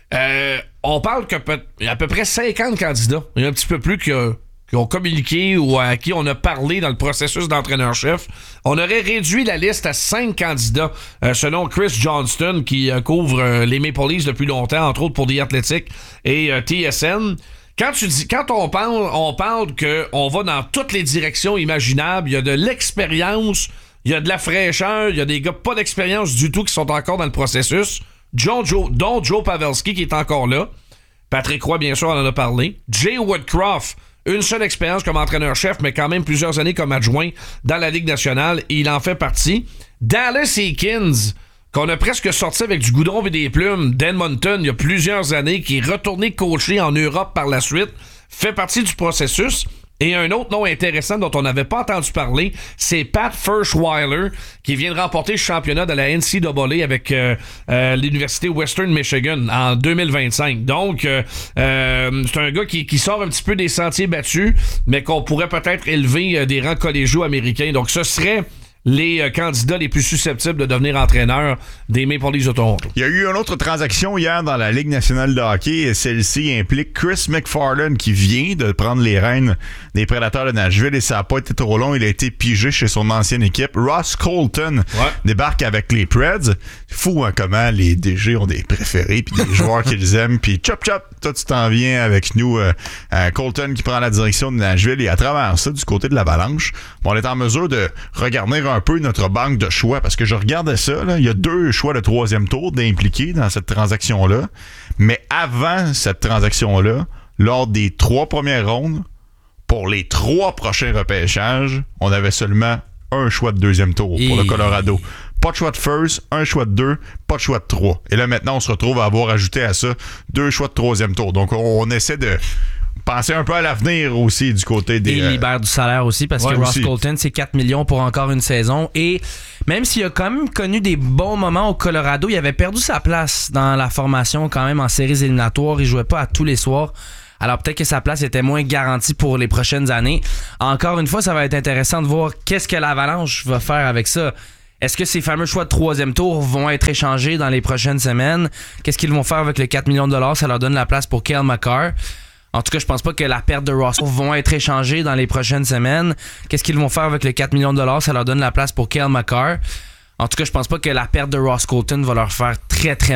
on parle qu'il y a à peu près 50 candidats. Il y a un petit peu plus qui ont communiqué ou à qui on a parlé dans le processus d'entraîneur-chef. On aurait réduit la liste à 5 candidats, selon Chris Johnston, qui couvre les Maple Leafs depuis longtemps, entre autres pour The Athletic et TSN. Quand on parle qu'on va dans toutes les directions imaginables, il y a de l'expérience, il y a de la fraîcheur, il y a des gars pas d'expérience du tout qui sont encore dans le processus, dont Joe Pavelski qui est encore là. Patrick Roy, bien sûr, on en a parlé. Jay Woodcroft, une seule expérience comme entraîneur-chef, mais quand même plusieurs années comme adjoint dans la Ligue nationale, et il en fait partie. Dallas Eakins, qu'on a presque sorti avec du goudron et des plumes d'Edmonton il y a plusieurs années, qui est retourné coacher en Europe par la suite, fait partie du processus. Et un autre nom intéressant dont on n'avait pas entendu parler, c'est Pat Ferschweiler, qui vient de remporter le championnat de la NCAA avec l'Université Western Michigan en 2025. Donc, c'est un gars qui sort un petit peu des sentiers battus, mais qu'on pourrait peut-être élever des rangs collégiaux américains. Donc, ce serait les candidats les plus susceptibles de devenir entraîneurs des Maple Leafs de Toronto. Il y a eu une autre transaction hier dans la Ligue nationale de hockey et celle-ci implique Chris McFarland qui vient de prendre les rênes des Prédateurs de Nashville et ça n'a pas été trop long. Il a été pigé chez son ancienne équipe. Ross Colton débarque avec les Preds. Fou hein, comment les DG ont des préférés puis des joueurs qu'ils aiment. Puis chop chop, toi tu t'en viens avec nous. Colton qui prend la direction de Nashville et à travers ça, du côté de l'Avalanche, on est en mesure de regarder un peu notre banque de choix parce que je regardais ça, là, il y a 2 choix de 3e tour d'impliqués dans cette transaction-là. Mais avant cette transaction-là, lors des 3 premières rondes, pour les 3 prochains repêchages, on avait seulement un choix de 2e tour pour le Colorado. Pas de choix de first, un choix de 2, pas de choix de 3. Et là, maintenant, on se retrouve à avoir ajouté à ça 2 choix de 3e tour. Donc, on essaie de penser un peu à l'avenir aussi du côté des... Et il libère du salaire aussi parce que Ross Colton, c'est 4 millions pour encore une saison. Et même s'il a quand même connu des bons moments au Colorado, il avait perdu sa place dans la formation quand même en séries éliminatoires. Il jouait pas à tous les soirs. Alors peut-être que sa place était moins garantie pour les prochaines années. Encore une fois, ça va être intéressant de voir qu'est-ce que l'Avalanche va faire avec ça. Est-ce que ces fameux choix de 3e tour vont être échangés dans les prochaines semaines? Qu'est-ce qu'ils vont faire avec les 4 millions de $? Ça leur donne la place pour Cale Makar. En tout cas, je pense pas que la perte de Ross vont être échangés dans les prochaines semaines. Qu'est-ce qu'ils vont faire avec les 4 millions de $? Ça leur donne la place pour Cale Makar. En tout cas, je pense pas que la perte de Ross Colton va leur faire très, très